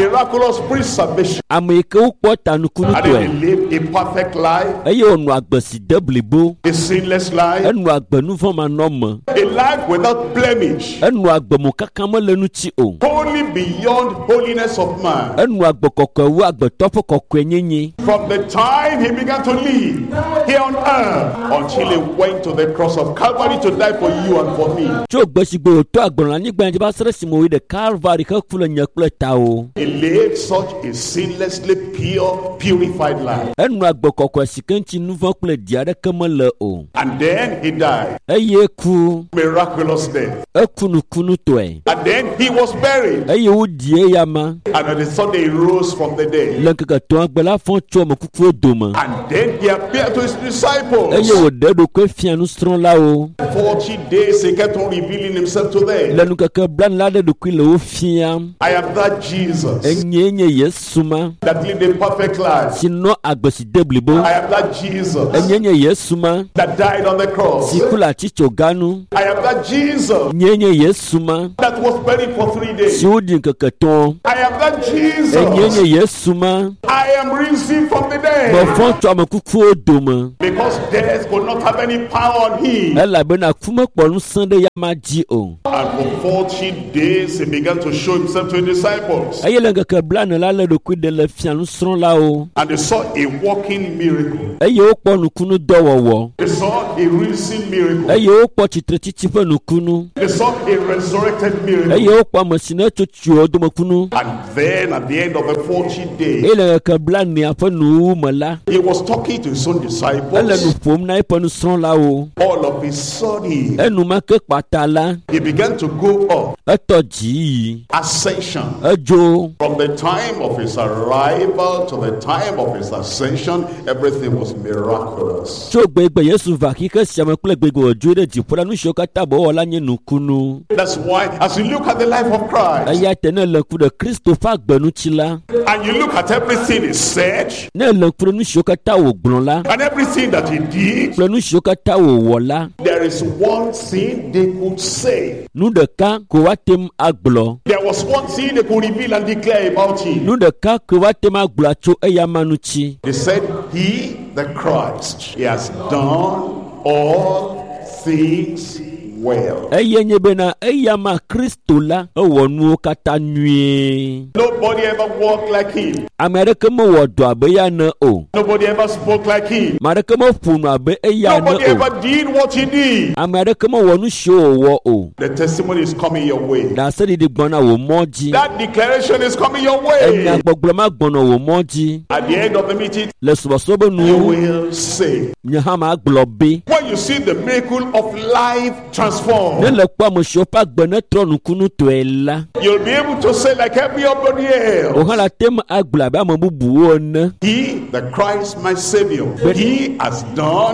miraculous preservation. ame yi ke wokpɔ ta nukunu And then tɔe he lived a perfect life, eye wònɔ agbe si de blibo a sinless life, enɔ agbe nuvɔmanɔme a life without blemish, enɔ agbe mo kaka mele ŋuti o wholly beyond holiness of man. enɔ agbe kɔkɔe wu agbetɔ ƒe kɔkɔe nyenye From the time he began to live here on earth until he went to the cross of Calvary to die for you and for me. tso gbe si gbe wòtɔ agblɔ anyigba yẹn tí bá srɛ si mo yi ɖe Calvary xe ku le nye kple tawo He lived such a sinlessly pure, purified life. enɔ agbe kɔkɔe si ke ŋuti nuvɔ kple di aɖeke mele o And then he died. eye ku Miraculous death. eku nukunu tɔe And then he was buried. eye wodie eyama And on the Sunday he rose from the dead. le ŋkeke tɔa gbe la fɔ tso ame kukuwo dome And then he appeared to his disciples. eye wòɖe eɖokui fia nusrɔ̃lawo 40 days he kept on revealing himself to them. le nukeke blani la ɖe ɖokui le wo fiam I am that Jesus enye nye Yesu ma that lived a perfect life. si nɔ agbe si de blibo I am that Jesus enye nye Yesu ma that died on the cross. si ku le atitsoga nu I am that Jesus nye Yesu ma that was buried for 3 days. si woɖi ŋkeke tɔ̃ I am that enye Jesus. Yesu ma I am risen from the dead. mefɔ tso ame kukuwo dome Because death could not have any power on him. elabena ku mekpɔ ŋusẽ ɖe yama dzi o And for 40 days he began to show himself to his disciples. eye le ŋkeke blane la le ɖokui ɖe le fia nusrɔ̃lawo And they saw a walking miracle. eye wokpɔ nukunu dɔwɔwɔ They saw a risen miracle. eye wokpɔ tsitretsitsi ƒe nukunu They saw a resurrected eye miracle. wokpɔ ame si ne tso tsiowo domekunu And then at the end of the 40 days, eye le ŋkeke blanea ƒe nuwu me la he was talking to his own ele nu disciples. ƒom na eƒe nusrɔ̃lawo All of a sudden, enumake kpata la he began to go up. etɔ dzi yi Ascension. edzo From the time of his arrival to the time of his ascension, everything was miraculous. tso gbegbe Yesu va xixi sia me kple gbegbe wòdzo ɖe dziƒo la nu siwo katã be wɔwɔ la nye nukunu That's why, as you look at the life of Christ, eya te ne le ŋku ɖe Kristo ƒe agbenutsi la and you look at everything he said, ne le ŋku ɖe nu siwo katã wògblɔ la and everything that he did, kple nu siwo katã wòwɔ la there is one thing they could say. nu ɖeka ko woatem agblɔ There was one thing they could reveal and declare about him. nu ɖeka ko woatem agblɔ tso eya ma ŋuti They said, He, the Christ, he has done all things well. eye nye bena eya ma Kristo la ewɔ nuwo katã nyuie Nobody ever walked like him. ame aɖeke mewɔ dɔ abe ya ne o Nobody ever spoke like him. ame aɖeke meƒo nu abe eya ne Nobody o ever did what he did. ame aɖeke mewɔ nu siwo wòwɔ o The testimony is coming your way. ɖaseɖiɖi gbɔna wò mɔ dzi That declaration is coming your way. enyagbɔgblɔ ma gbɔnɔ wò mɔ dzi At the end of the meeting, le subɔsubɔ be you nu will say, nye hã ma gblɔ be when you see the miracle of life ne transformed, le kpɔ ame siwo ƒe agbe ne trɔ nukunu tɔe la you'll be able to say like everybody o else, hã la tem agblɔ abe ame bubuwo ene He, the Christ, my Savior, He has done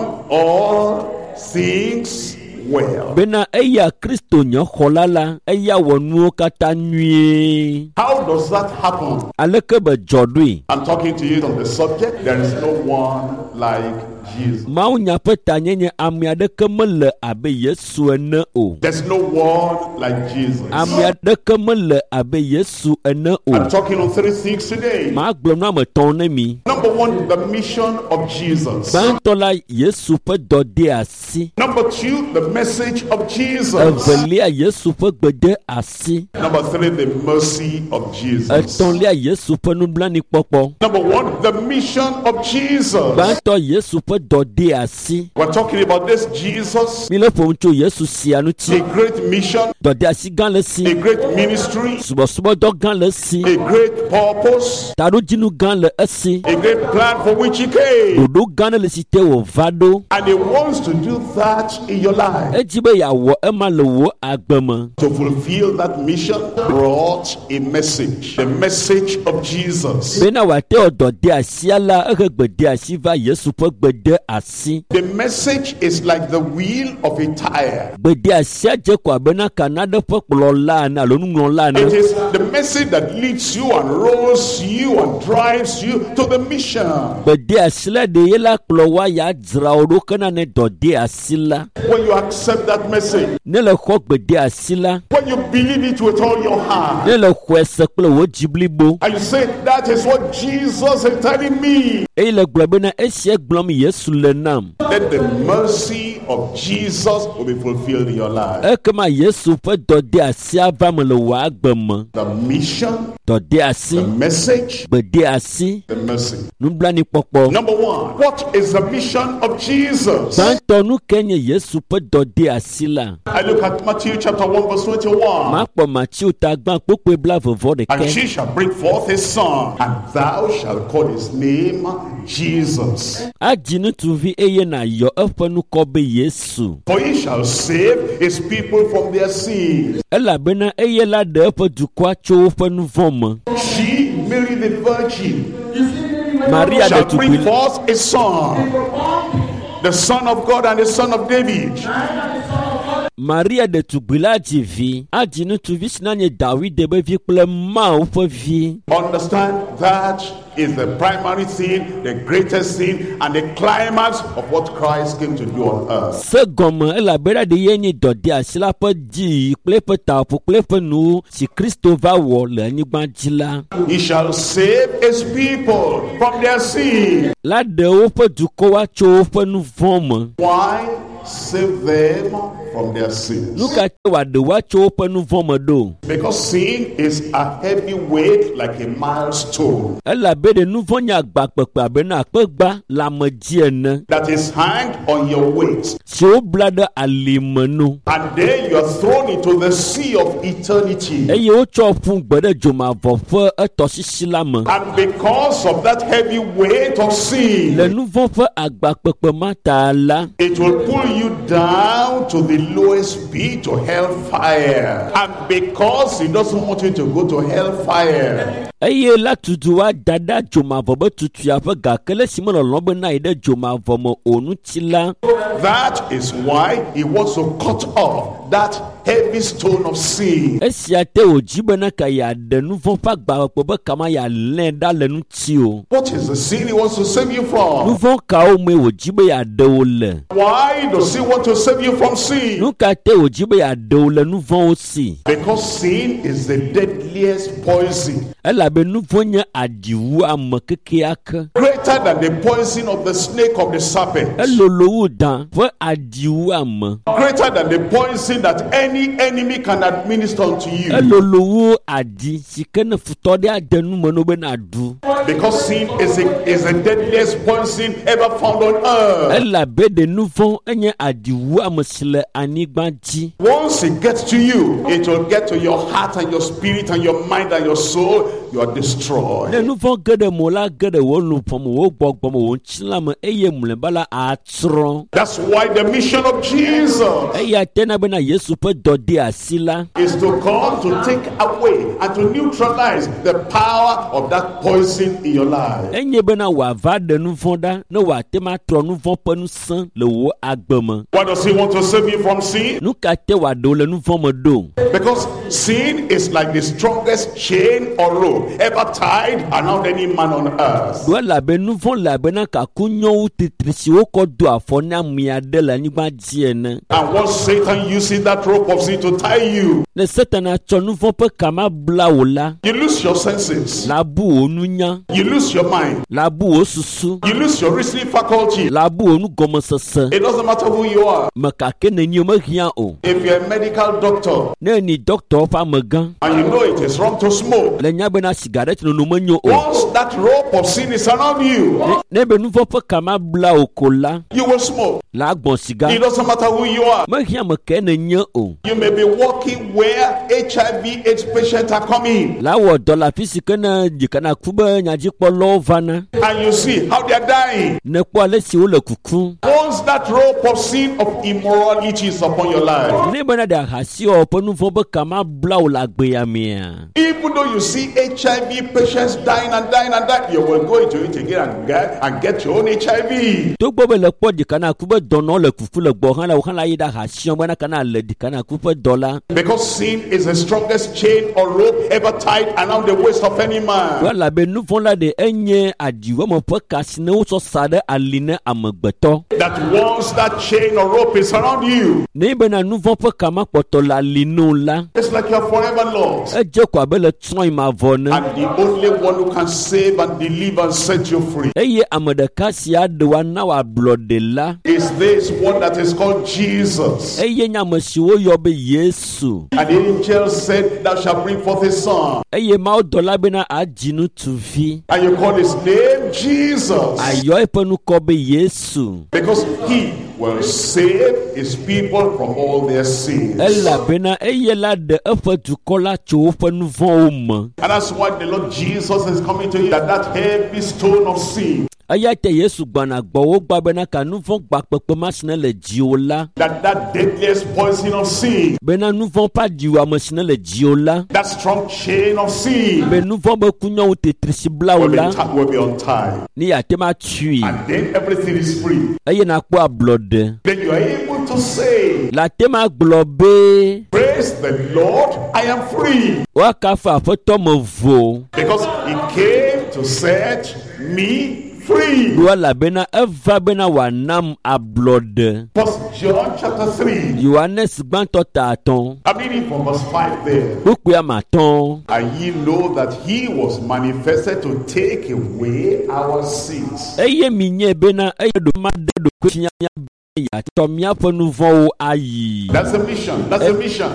all things well. bena eya Kristo nye xɔla la eya wɔ nuwo katã nyuie How does that happen? aleke be dzɔ ɖoe I'm talking to you on the subject. There is no one like Jesus. mawunya ƒe tanyenye ame aɖeke mele abe Yesu ene o There's no one like Jesus. ame aɖeke mele abe Yesu ene I'm o talking on 3 things today. magblɔ nu ame etɔ̃ ne mi Number one, the mission of Jesus. gbãtɔ la Yesu ƒe dɔ de asi Number two, the message of Jesus. evelia Yesu ƒe gbe de asi Number three, the mercy of Jesus. etɔ̃lia Yesu ƒe nublanuikpɔkpɔ Number one, the mission of Jesus. gbãtɔ Yesu ƒe dɔ de asi We're talking about this Jesus, mi le ƒom tso Yesu sia a ŋuti great mission, dɔ de asi gã le si a great ministry, subɔsubɔdɔ gã le si a great purpose, taɖodzinu gã le esi a great plan for which he came. ɖoɖo gã ne le si te wòva ɖo And he wants to do that in your life. edzi be yeawɔ ema le wò agbe me To fulfill that mission brought a message, the message of Jesus. bena wòate wɔ dɔ de asia la ehe gbe de asi va Yesu ƒe gbe de asi The message is like the wheel of a tire. gbe de asia dze ko abena kana ɖe ƒe kplɔla ene alo nuŋlɔla It ene is the message that leads you and rolls you and drives you to the mission. gbe de asi la ɖe ye la kplɔ wa ya dzra wo ɖo kena ne dɔ de asi la When you accept accept that message, Ne le xɔ gbede asi la. when you believe it with all your heart, Ne le xɔe se kple wò dzi blibo. and you say, that is what Jesus is telling me, Eye le gblɔ bena esia gblɔm Yesu le nam. then the mercy of Jesus will be fulfilled in your life. Ekema Yesu ƒe dɔde asi ava me le wò agbe me. The mission, Dɔde asi, the message, gbede asi, the mercy. nublanikpɔkpɔ. Number one, what is the mission of Jesus? Gbãtɔ nu ke nye Yesu ƒe dɔde asi la. I look at Matthew chapter 1 verse 21. Makpɔ Matiu ta gbã kpokpe blavevɔ And ɖeke. she shall bring forth a son, and thou shalt call his name Jesus. Adzi ŋutsuvi eye nàyɔ eƒe nukɔ be Yesu. For he shall save his people from their sins. Elabena eye la ɖe eƒe dukɔa tso woƒe nu vɔ̃ me. She, Mary the Virgin, Maria shall bring ɖetugbi forth a son, the Son of God and the Son of David. Maria ɖetugbi la dzi vi. Adzi ŋutsuvi si nanye Dawide ƒe vi kple Mawu ƒe vi. Understand that is the primary thing, the greatest thing, and the climax of what Christ came to do on earth. Se gɔme elabena ɖe ye nye dɔde asi la ƒe dzi kple eƒe taƒo kple eƒe nu si Kristo va wɔ le anyigba dzi la. He shall save his people from their sin. La ɖe woƒe dukɔwoa tso woƒe nu vɔ̃ me. Why? Save them from their sins. Nu ka te wòaɖe woatso woƒe nu vɔ̃ me ɖo? Because sin is a heavy weight like a milestone Elabena nu vɔ̃ nye agbakpekpe abena akpegba le ame dzi ene. that is hanged on your waist. Si wobla ɖe alime nu. And then you are thrown into the sea of eternity. Eye wotsɔ ƒu gbe ɖe dzomavɔ ƒe etɔsisi la me. And because of that heavy weight of Le sin, nu vɔ̃ ƒe agbakpekpe ma ta la, it will pull you down to the lowest pit, to hellfire. And because he doesn't want you to go to hellfire, eye la tutu wa da ɖe dzomavɔ be tutua ƒe gake le si melɔlɔ be na yi ɖe dzomavɔ me o ŋuti la. that is why he wants to cut off that heavy stone of sin. Esia te wòdzi bena ka yeaɖe nu vɔ̃ ƒe agbakpekpe be kama yealẽ ɖa le ŋuti o. What is the sin he wants to save you Nu from? vɔ̃ kawo me wòdzi be yeaɖe wo le? Why does he want to save you from sin? Nu ka te wòdzi be yeaɖe wo le nu vɔ̃wo si? Because sin is the deadliest poison, Elabe nu vɔ̃ nye aɖiwu ame kekeake. greater than the poison of the snake of the serpent, Elolo wu dan ƒe aɖiwu ame. greater than the poison that any enemy can administer unto you. Elolo wu aɖi si ke ne futɔ ɖe ade nu me no be naɖu. Because sin is the deadliest poison ever found on earth. Elabe ɖe nu vɔ̃ enye aɖiwu ame si le anyigba dzi. Once it gets to you, it will get to your heart and your spirit and your mind and your soul. You are destroyed. Ne nu vɔ̃ ge ɖe mo la ge ɖe wò luƒɔ me, wò gbɔgbɔ me, wò ŋutilã me eye mlɔeba la atrɔ. That's why the mission of Jesus Eya tena bena Yesu ƒe dɔde asi la is to come to take away and to neutralize the power of that poison in your life. enye bena wòava ɖe nu vɔ̃ ɖa ne wòate ma trɔ nu vɔ̃ ƒe ŋusẽ le wò agbe me. Why does he want to save you from sin? Nu ka te wòaɖe wo le nu vɔ̃ me ɖo? Because sin is like the strongest chain or rope ever tied around any man on earth. Do elabe nu vɔ̃ le abena kaku nyɔwu titri si wokɔ do afɔ ne ame aɖe le anyigba dzi ene. And once Satan uses that rope of sin to tie you, Ne Satana tsɔ nu vɔ̃ ƒe kama bla wò la, you lose your senses, la bu wò nunya, you lose your mind, la bu wò susu, you lose your reasoning faculty. la bu wò nugɔmesese. It doesn't matter who you are. Me gake nenyi o mehiã o. If you're a medical doctor Ne ni dɔkita ƒe amegã and you know it is wrong to smoke, le nya bena sigaret nono menyo o. once that rope of sin is around you, Ne be nu vɔ̃ ƒe kama bla wò ko la, you will smoke. la gbɔn siga. It doesn't matter who you are. Mehiã me ke nenye o. You may be walking where HIV/AIDS patients are coming, La wɔ dɔ le afi si ke ne dzikana ku be nyadzikpɔlawo vana. and you see how they are dying. Ne kpɔ ale si wole kuku. Once that rope of sin of immorality is upon your life, Ne bena ɖe ahasiwɔ ƒe nu vɔ̃ be kama bla wò le agbea mea. even though you see HIV patients dying and dying and dying, you will go into it again and get your own HIV. tó gbọ́ bẹ le kpɔ dikana ku be dɔnɔ le kuku le gbɔ hã le hã la yi ɖa ha siɔn bena kana le dikana ku ƒe dɔ la. Because sin is the strongest chain or rope ever tied around the waist of any man. wala be nu vɔ̃ la de enye adiwɔme ƒe kasi ne wotsɔ sa ɖe ali ne amegbetɔ. That once that chain or rope is around you, ne bena nu vɔ̃ ƒe kama kpɔtɔ le ali nu la. it's like you're forever lost. edze ko abe le trɔ̃ ma vɔ ne. And the only one who can save and deliver and set you free eye ame ɖeka sia ɖe wa na wa blɔ de la. is this one that is called Jesus. eye nye ame si woyɔ be Yesu. And the angel said, thou shalt bring forth a son, eye mawo dɔ la bena adzi ŋutsuvi. and you call his name Jesus, ayɔ eƒe nukɔ be Yesu. because he will save his people from all their sins. elabena eye la ɖe eƒe dukɔ la tso woƒe nu vɔ̃wo me. And that's why the Lord Jesus is coming to you, that heavy stone of sin, eya te Yesu gbana gbɔwo gba bena ka nu vɔ̃ gbakpekpe ma si ne le dziwo la. that deadliest poison of sin, bena nu vɔ̃ ƒe adiwo ame si ne le dziwo la. that strong chain of sin be nu vɔ̃ be kunyɔwo tetri si bla wo la. will be untied. ne yate ma tui. And then everything is free. eye nakpɔ ablɔɖe. Then you are able to say, la te ma gblɔ be. praise the Lord, I am free. woakafa aƒetɔ me vo. Because he came to set me free. ɖo elabena eva bena wòanam ablɔɖe. First John chapter 3. Yohanes gbãtɔ ta atɔ̃. I'm reading from verse 5 there. kpukpua ma atɔ̃. And ye know that he was manifested to take away our sins. eye mi nye bena eye ɖo ma ɖe ɖokui fia be yeatɔ míaƒe nu vɔ̃wo ayi. That's the mission. That's the mission.